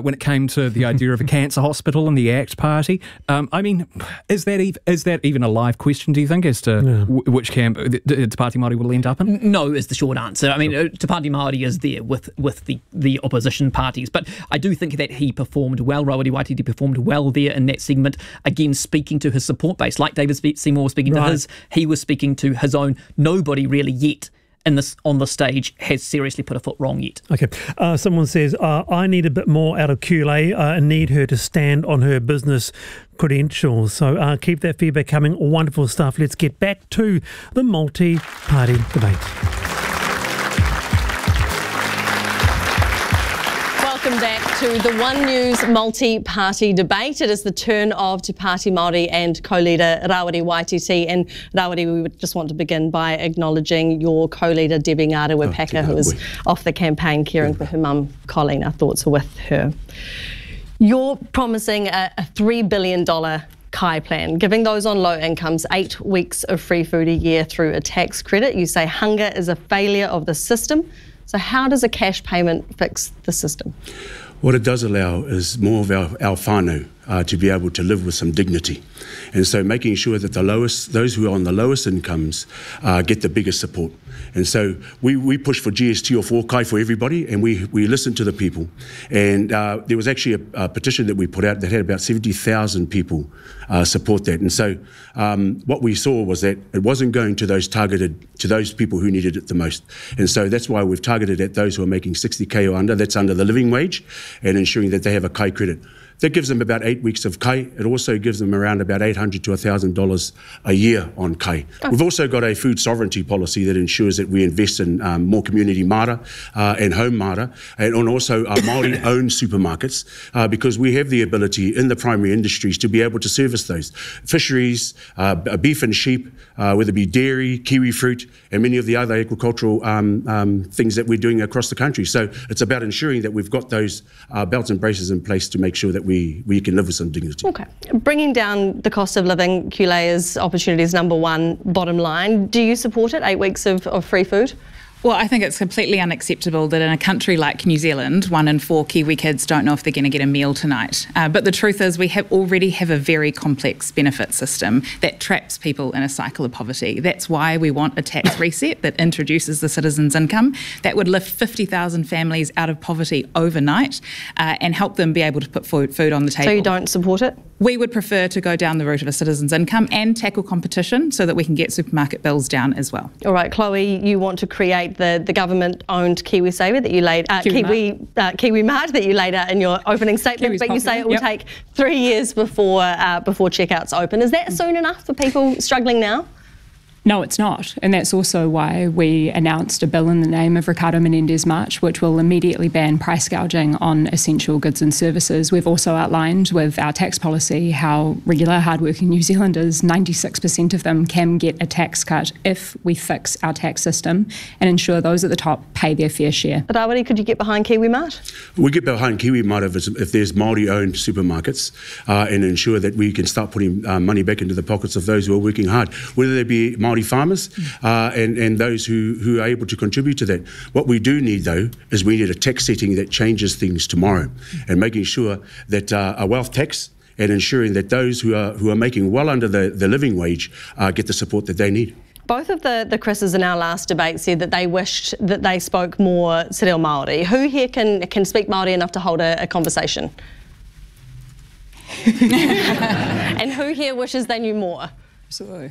when it came to the idea of a cancer hospital and the ACT Party. Um, I mean, is that ev- is that even a live question, do you think, as to yeah. w- which camp the, the Te Pāti Māori will end up in? No is the short answer. I mean, sure. Te Pāti Māori is there with, with the, the opposition parties, but I do think that he performed well. Rawiri Waititi performed well there in that segment, again speaking to his support base. Like David Seymour was speaking right. to his, he was speaking to his own. Nobody really yet in this on the stage has seriously put a foot wrong yet. Okay. Uh, someone says, uh, I need a bit more out of Kule. Uh, I need her to stand on her business credentials. So uh, keep that feedback coming. Wonderful stuff. Let's get back to the multi-party debate. Welcome back to the One News multi-party debate. It is the turn of Te Pāti Māori and co-leader Rawiri Waititi. And Rawiri, we would just want to begin by acknowledging your co-leader Debbie Ngārawepaka, oh, who is off the campaign caring for her mum Colleen. Our thoughts are with her. You're promising a, a three billion dollars Kai plan, giving those on low incomes eight weeks of free food a year through a tax credit. You say hunger is a failure of the system. So how does a cash payment fix the system? What it does allow is more of our, our whānau uh, to be able to live with some dignity. And so making sure that the lowest, those who are on the lowest incomes uh, get the biggest support. And so we, we push for G S T or four Kai for everybody, and we, we listen to the people. And uh, there was actually a, a petition that we put out that had about seventy thousand people uh, support that. And so um, what we saw was that it wasn't going to those targeted, to those people who needed it the most. And so that's why we've targeted at those who are making sixty K or under, that's under the living wage, and ensuring that they have a Kai credit. That gives them about eight weeks of Kai. It also gives them around about eight hundred to one thousand dollars a year on Kai. Oh. We've also got a food sovereignty policy that ensures that we invest in um, more community mara uh, and home mara, and on also our Māori-owned supermarkets, uh, because we have the ability in the primary industries to be able to service those. Fisheries, uh, beef and sheep, uh, whether it be dairy, kiwi fruit, and many of the other agricultural um, um, things that we're doing across the country. So it's about ensuring that we've got those uh, belts and braces in place to make sure that we, we can live with some dignity. Okay. Bringing down the cost of living, Kule, is Opportunity's number one bottom line. Do you support it, eight weeks of, of free food? Well, I think it's completely unacceptable that in a country like New Zealand, one in four Kiwi kids don't know if they're going to get a meal tonight. Uh, but the truth is we have already have a very complex benefit system that traps people in a cycle of poverty. That's why we want a tax reset that introduces the citizens' income that would lift fifty thousand families out of poverty overnight uh, and help them be able to put food, food on the table. So you don't support it? We would prefer to go down the route of a citizens' income and tackle competition so that we can get supermarket bills down as well. All right, Chloe, you want to create the, the government-owned KiwiSaver that you laid, uh, Kiwi, Kiwi, uh, Kiwi Mart that you laid out in your opening statement, Kiwi's but you say it will yep. take three years before uh, before checkouts open. Is that soon enough for people struggling now? No, it's not. And that's also why we announced a bill in the name of Ricardo Menendez March, which will immediately ban price gouging on essential goods and services. We've also outlined with our tax policy how regular, hardworking New Zealanders, ninety-six percent of them can get a tax cut if we fix our tax system and ensure those at the top pay their fair share. Rawiri, could you get behind Kiwi Mart? We get behind Kiwi Mart if, if there's Māori-owned supermarkets uh, and ensure that we can start putting uh, money back into the pockets of those who are working hard, whether they be Māori farmers uh, and, and those who, who are able to contribute to that. What we do need, though, is we need a tax setting that changes things tomorrow and making sure that uh, a wealth tax and ensuring that those who are who are making well under the, the living wage uh, get the support that they need. Both of the, the Chris's in our last debate said that they wished that they spoke more Te Reo Māori. Who here can, can speak Māori enough to hold a, a conversation? And who here wishes they knew more? Absolutely.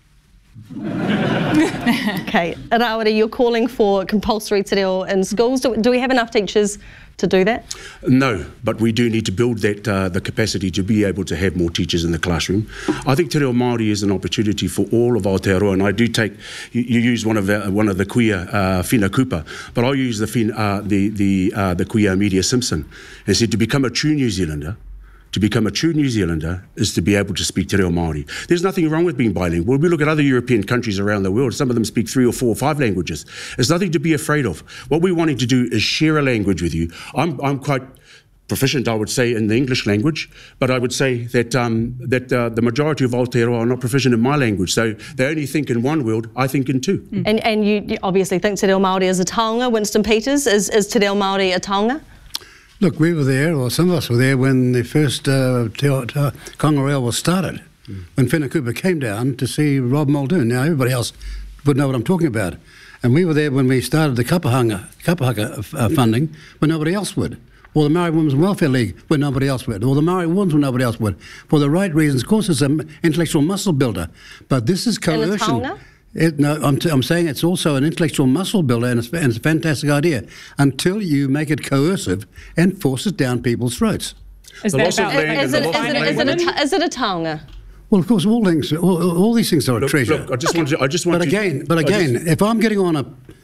Okay, Rawiri, you're calling for compulsory te reo in schools. Do, do we have enough teachers to do that? No, but we do need to build that uh, the capacity to be able to have more teachers in the classroom. I think Te Reo Māori is an opportunity for all of Aotearoa, and I do take, you, you use one of the, one of the queer uh, Whina Kupa, but I use the, fin, uh, the, the, uh, the queer Media Simpson, and said to become a true New Zealander, To become a true New Zealander is to be able to speak Te Reo Māori. There's nothing wrong with being bilingual. We look at other European countries around the world. Some of them speak three or four or five languages. There's nothing to be afraid of. What we're wanting to do is share a language with you. I'm, I'm quite proficient, I would say, in the English language, but I would say that um, that uh, the majority of Aotearoa are not proficient in my language. So they only think in one world, I think in two. Mm. And, and you, you obviously think Te Reo Māori is a taonga. Winston Peters, is, is Te Reo Māori a taonga? Look, we were there, or some of us were there, when the first uh, te- te- Congo Rail was started, mm. when Whenua came down to see Rob Muldoon. Now, everybody else would know what I'm talking about. And we were there when we started the Kapahanga, Kapahaka uh, funding, when nobody else would. Or the Maori Women's Welfare League, where nobody else would. Or the Maori Wands, where nobody else would. For the right reasons. Of course, it's an intellectual muscle builder. But this is coercion. It, no, I'm, t- I'm saying it's also an intellectual muscle builder, and it's, and it's a fantastic idea, until you make it coercive and force it down people's throats. Is, is, it, is, it, is, it a ta- is it a taonga? Well, of course, all things, all, all these things are a look, treasure. Look, I just want to. I just want but to, again, but again, just, if I'm getting on a,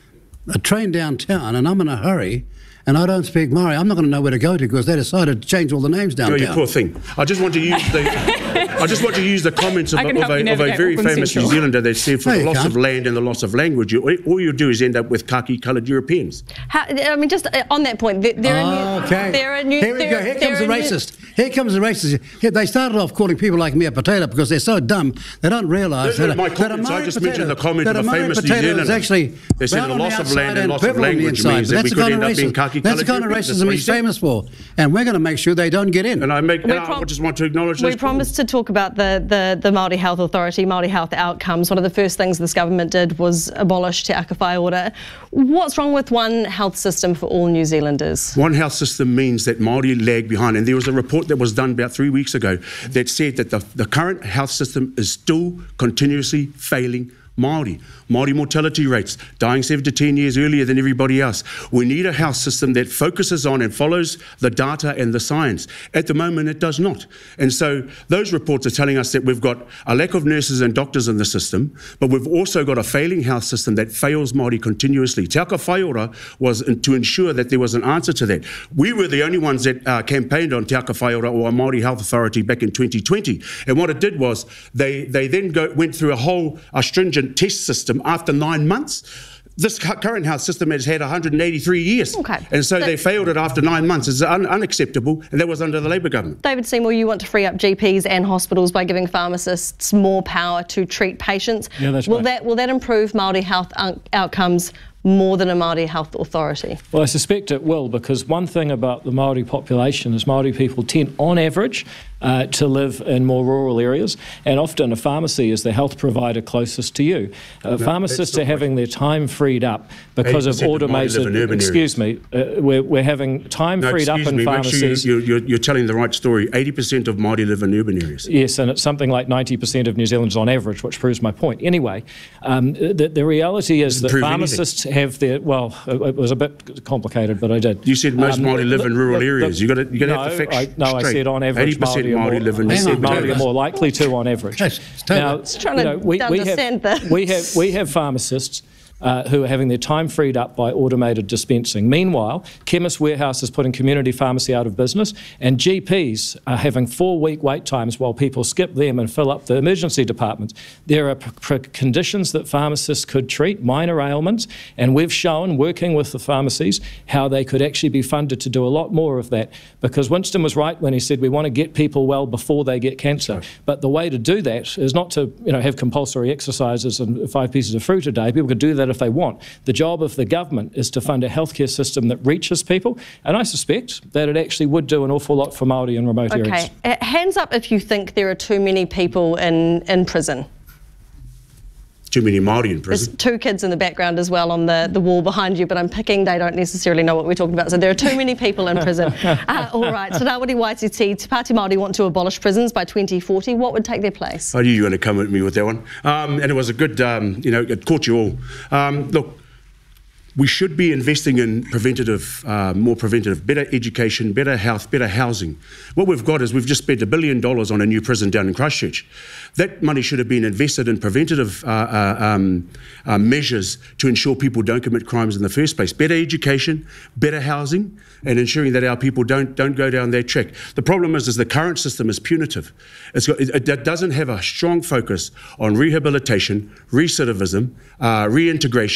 a train downtown and I'm in a hurry, and I don't speak Maori, I'm not going to know where to go to, because they decided to change all the names downtown. Oh, you poor thing. I just want to use the I just want to use the comments of, of, a, of a very famous Central. New Zealander that said, for no, the loss can't. of land and the loss of language, you, all you do is end up with khaki-coloured Europeans. How, I mean, just on that point, they're, they're oh, a new... Okay. They're a new Here we go. Here comes the racist. New... Here comes the racist. Here, they started off calling people like me a potato because they're so dumb, they don't realise no, no, that, my a, that a comments, Maori I just potato, mentioned the comment of a famous New Zealander Zealander. Actually they said the loss of land and loss of language means that we could end up being khaki-coloured. That's the kind of racism he's famous for, and we're going to make sure they don't get in. And I make. I just want to acknowledge this. We promised to talk about the, the, the Māori Health Authority, Māori Health Outcomes. One of the first things this government did was abolish Te Aka Whaiora. What's wrong with one health system for all New Zealanders? One health system means that Māori lag behind. And there was a report that was done about three weeks ago that said that the, the current health system is still continuously failing Māori. Māori mortality rates, dying seven to ten years earlier than everybody else. We need a health system that focuses on and follows the data and the science. At the moment, it does not. And so those reports are telling us that we've got a lack of nurses and doctors in the system, but we've also got a failing health system that fails Māori continuously. Te Aka Whaiora was to ensure that there was an answer to that. We were the only ones that uh, campaigned on Te Aka Whaiora or a Māori Health Authority back in twenty twenty. And what it did was they, they then go, went through a whole a stringent test system after nine months. This current health system has had one hundred eighty-three years. Okay. And so but they failed it after nine months. It's un- unacceptable, and that was under the Labour government. David Seymour, you want to free up G Ps and hospitals by giving pharmacists more power to treat patients. Yeah, that's will right. That, will that improve Māori health un- outcomes more than a Māori Health Authority? Well, I suspect it will, because one thing about the Māori population is Māori people tend, on average, uh, to live in more rural areas, and often a pharmacy is the health provider closest to you. Uh, no, pharmacists are having their time freed up because of automated... Of excuse areas. me, uh, we're, we're having time no, freed up in me, pharmacies... Sure you, you're, you're telling the right story. eighty percent of Māori live in urban areas. Yes, and it's something like ninety percent of New Zealanders on average, which proves my point. Anyway, um, the, the reality is that pharmacists anything. have their... Well, it, it was a bit complicated, but I did. You said most um, Māori live in rural the, areas. You've got to, you got to no, have the facts I, No, straight. I said on average eighty percent Māori, Māori more, live in I said Māori areas. are more likely to on average. Yes, now, trying you know, we, to we, have, this. we, have, we have pharmacists Uh, who are having their time freed up by automated dispensing. Meanwhile, Chemist Warehouse is putting community pharmacy out of business, and G Ps are having four-week wait times while people skip them and fill up the emergency departments. There are p- p- conditions that pharmacists could treat, minor ailments, and we've shown, working with the pharmacies, how they could actually be funded to do a lot more of that, because Winston was right when he said we want to get people well before they get cancer. Right. But the way to do that is not to you know, have compulsory exercises and five pieces of fruit a day. People could do that if they want. The job of the government is to fund a healthcare system that reaches people, and I suspect that it actually would do an awful lot for Māori in remote okay. areas. Okay, hands up if you think there are too many people in, in prison. Too many Māori in prison. There's two kids in the background as well on the, the wall behind you, but I'm picking they don't necessarily know what we're talking about. So there are too many people in prison. uh, all right, Te Rawiri Waititi, Te Pāti Māori want to abolish prisons by twenty forty. What would take their place? I knew you were going to come at me with that one. Um, and it was a good, um, you know, it caught you all. Um, look, we should be investing in preventative, uh, more preventative, better education, better health, better housing. What we've got is we've just spent a billion dollars on a new prison down in Christchurch. That money should have been invested in preventative uh, uh, um, uh, measures to ensure people don't commit crimes in the first place. Better education, better housing, and ensuring that our people don't don't go down that track. The problem is, is the current system is punitive. It's got, it, it doesn't have a strong focus on rehabilitation, recidivism, uh, reintegration,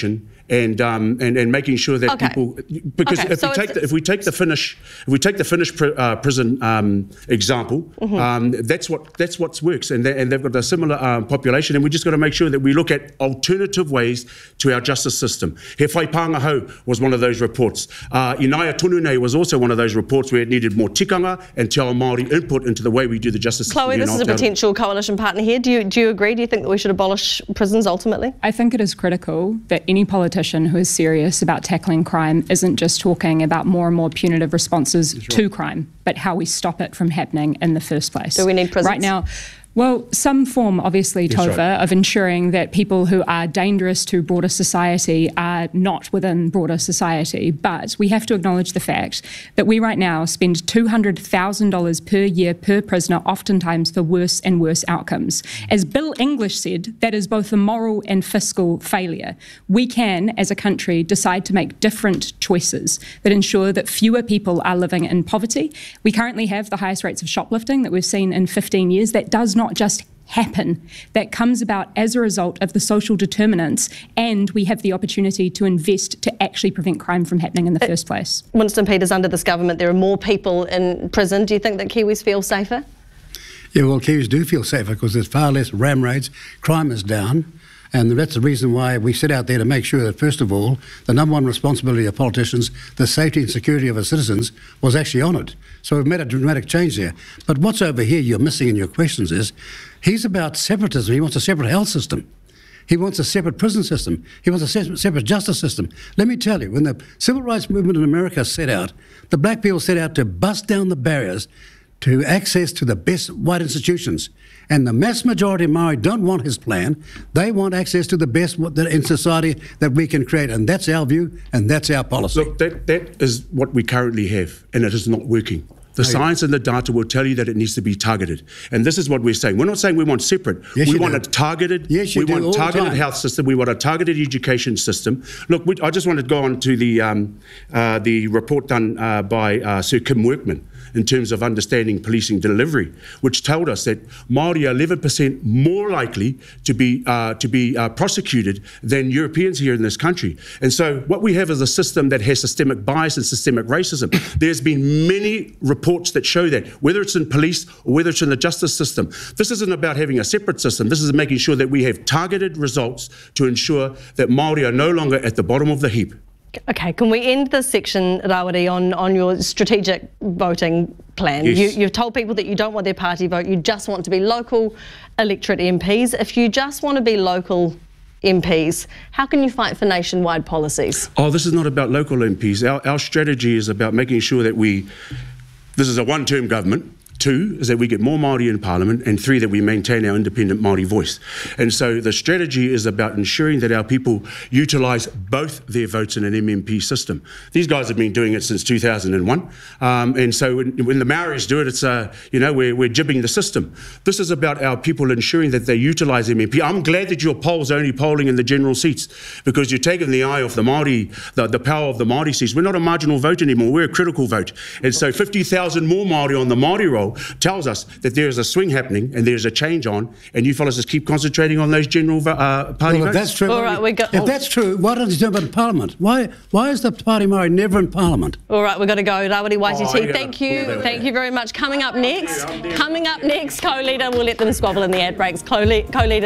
and um, and, and making sure that Okay. people, because Okay, if so we take it's- the, if we take the Finnish if we take the Finnish pr- uh, prison um, example, Mm-hmm. um, that's what that's what works, and they, and they've got a similar um, population, and we just got to make sure that we look at alternative ways to our justice system. He Whai Pāngahau was one of those reports. Uh, Inaia Tununei was also one of those reports where it needed more tikanga and te ao Māori input into the way we do the justice system. Chloe, here this in is a Aotearoa. potential coalition partner here. Do you do you agree? Do you think that we should abolish prisons ultimately? I think it is critical that any politician who is serious about tackling crime isn't just talking about more and more punitive responses to crime, but how we stop it from happening in the first place. Do we need prisons? Right now, well, some form, obviously, Yes, Tova, right. of ensuring that people who are dangerous to broader society are not within broader society. But we have to acknowledge the fact that we right now spend two hundred thousand dollars per year per prisoner, oftentimes for worse and worse outcomes. As Bill English said, that is both a moral and fiscal failure. We can, as a country, decide to make different choices that ensure that fewer people are living in poverty. We currently have the highest rates of shoplifting that we've seen in fifteen years. That does not just happen. That comes about as a result of the social determinants, and we have the opportunity to invest to actually prevent crime from happening in the first place. Winston Peters, under this government, there are more people in prison. Do you think that Kiwis feel safer? Yeah, well, Kiwis do feel safer because there's far less ram raids, crime is down, and that's the reason why we set out there to make sure that, first of all, the number one responsibility of politicians, the safety and security of our citizens, was actually honoured. So we've made a dramatic change there. But what's over here you're missing in your questions is, he's about separatism. He wants a separate health system. He wants a separate prison system. He wants a se- separate justice system. Let me tell you, when the civil rights movement in America set out, the black people set out to bust down the barriers to access to the best white institutions. And the mass majority of Maori don't want his plan. They want access to the best in society that we can create. And that's our view, and that's our policy. Look, that, that is what we currently have, and it is not working. The science and the data will tell you that it needs to be targeted. And this is what we're saying. We're not saying we want separate. Yes, we you want do. a targeted, Yes, you we do, all want the targeted time. health system. We want a targeted education system. Look, we, I just wanted to go on to the, um, uh, the report done uh, by uh, Sir Kim Workman in terms of understanding policing delivery, which told us that Māori are eleven percent more likely to be uh, to be uh, prosecuted than Europeans here in this country. And so what we have is a system that has systemic bias and systemic racism. There's been many reports that show that, whether it's in police or whether it's in the justice system. This isn't about having a separate system. This is making sure that we have targeted results to ensure that Māori are no longer at the bottom of the heap. Okay, can we end this section, Rawiri, on, on your strategic voting plan? Yes. You, you've told people that you don't want their party vote, you just want to be local electorate M Ps. If you just want to be local M Ps, how can you fight for nationwide policies? Oh, this is not about local M Ps. Our, our strategy is about making sure that we, this is a one-term government. Two is that we get more Māori in Parliament, and three, that we maintain our independent Māori voice. And so the strategy is about ensuring that our people utilise both their votes in an M M P system. These guys have been doing it since two thousand one, um, and so when, when the Maoris do it, it's uh, you know we're, we're jibbing the system. This is about our people ensuring that they utilise M M P. I'm glad that your polls are only polling in the general seats, because you're taking the eye off the Māori, the, the power of the Māori seats. We're not a marginal vote anymore. We're a critical vote, and so fifty thousand more Māori on the Māori roll tells us that there is a swing happening and there's a change on, and you fellas just keep concentrating on those general uh, party Well, if votes. that's true, All right, we got- if that's true, why don't you do it in Parliament? Why why is the Party Māori never in Parliament? All right, we've got to go. Rawiri Waititi, Oh, yeah. thank you. Well, Thank you very much. Coming up next, coming up next, co-leader, we'll let them squabble in the ad breaks, co-leader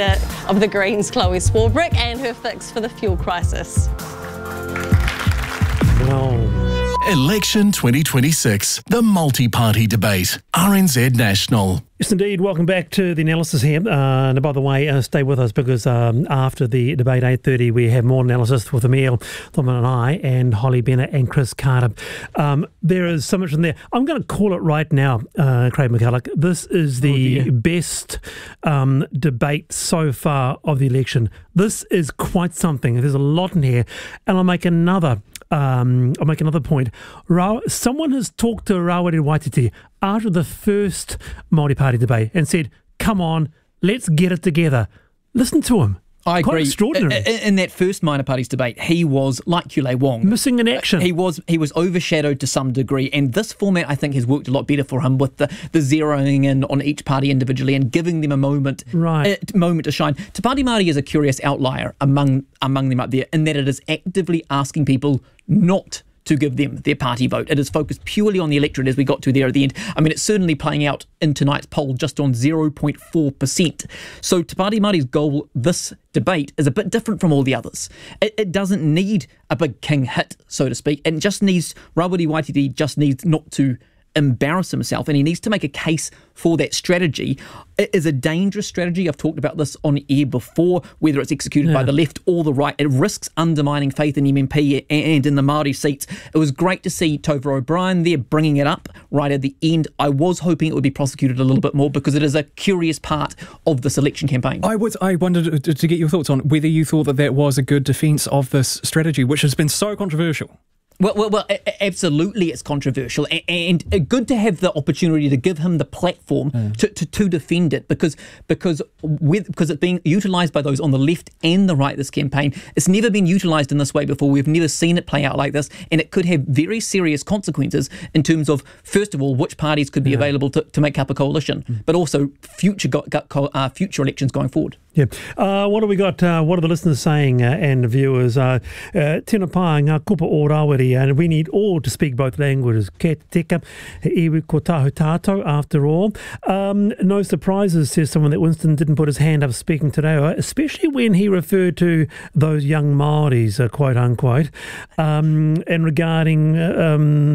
of the Greens, Chloe Swarbrick, and her fix for the fuel crisis. Oh. Election twenty twenty-six, the multi-party debate, R N Z National. Yes, indeed. Welcome back to the analysis here. Uh, and by the way, uh, stay with us, because um, after the debate, eight thirty, we have more analysis with Emil, Thomond and I, and Holly Bennett and Chris Carter. Um, there is so much in there. I'm going to call it right now, uh, Craig McCulloch. This is the oh, best um, debate so far of the election. This is quite something. There's a lot in here. And I'll make another Um, I'll make another point. Ra- someone has talked to Rawiri Waititi after the first Māori Party debate and said, come on, let's get it together. Listen to him. I Quite agree. extraordinary. In, in that first minor parties debate, he was like Kulei Wong, missing in action. He was he was overshadowed to some degree, and this format I think has worked a lot better for him with the, the zeroing in on each party individually and giving them a moment, right. a moment to shine. Te Pāti Māori is a curious outlier among among them up there in that it is actively asking people not to give them their party vote. It is focused purely on the electorate as we got to there at the end. I mean, it's certainly playing out in tonight's poll just on zero point four percent. So Te Pāti Māori's goal this debate is a bit different from all the others. It, it doesn't need a big king hit, so to speak. It just needs, Rawiri Waititi just needs not to embarrass himself, and he needs to make a case for that strategy. It is a dangerous strategy. I've talked about this on air before, whether it's executed yeah. by the left or the right. It risks undermining faith in M M P and in the Māori seats. It was great to see Tova O'Brien there bringing it up right at the end. I was hoping it would be prosecuted a little bit more because it is a curious part of this election campaign. I was I wanted to, to get your thoughts on whether you thought that that was a good defence of this strategy, which has been so controversial. Well, well, well, absolutely, it's controversial, and, and good to have the opportunity to give him the platform yeah. to, to, to defend it, because because with because it's being utilised by those on the left and the right this campaign. It's never been utilised in this way before. We've never seen it play out like this, and it could have very serious consequences in terms of, first of all, which parties could be yeah. available to, to make up a coalition, mm. but also future go, go, uh, future elections going forward. Yeah. Uh, what have we got? Uh, what are the listeners saying uh, and the viewers? Uh, uh, Tēnā pā ngā kupa o Rawiri, and we need all to speak both languages. Kē te tika, he iwi ko tahu tātou, after all. Um, no surprises, says someone, that Winston didn't put his hand up speaking today, especially when he referred to those young Māoris, uh, quote unquote, um, and regarding... Um,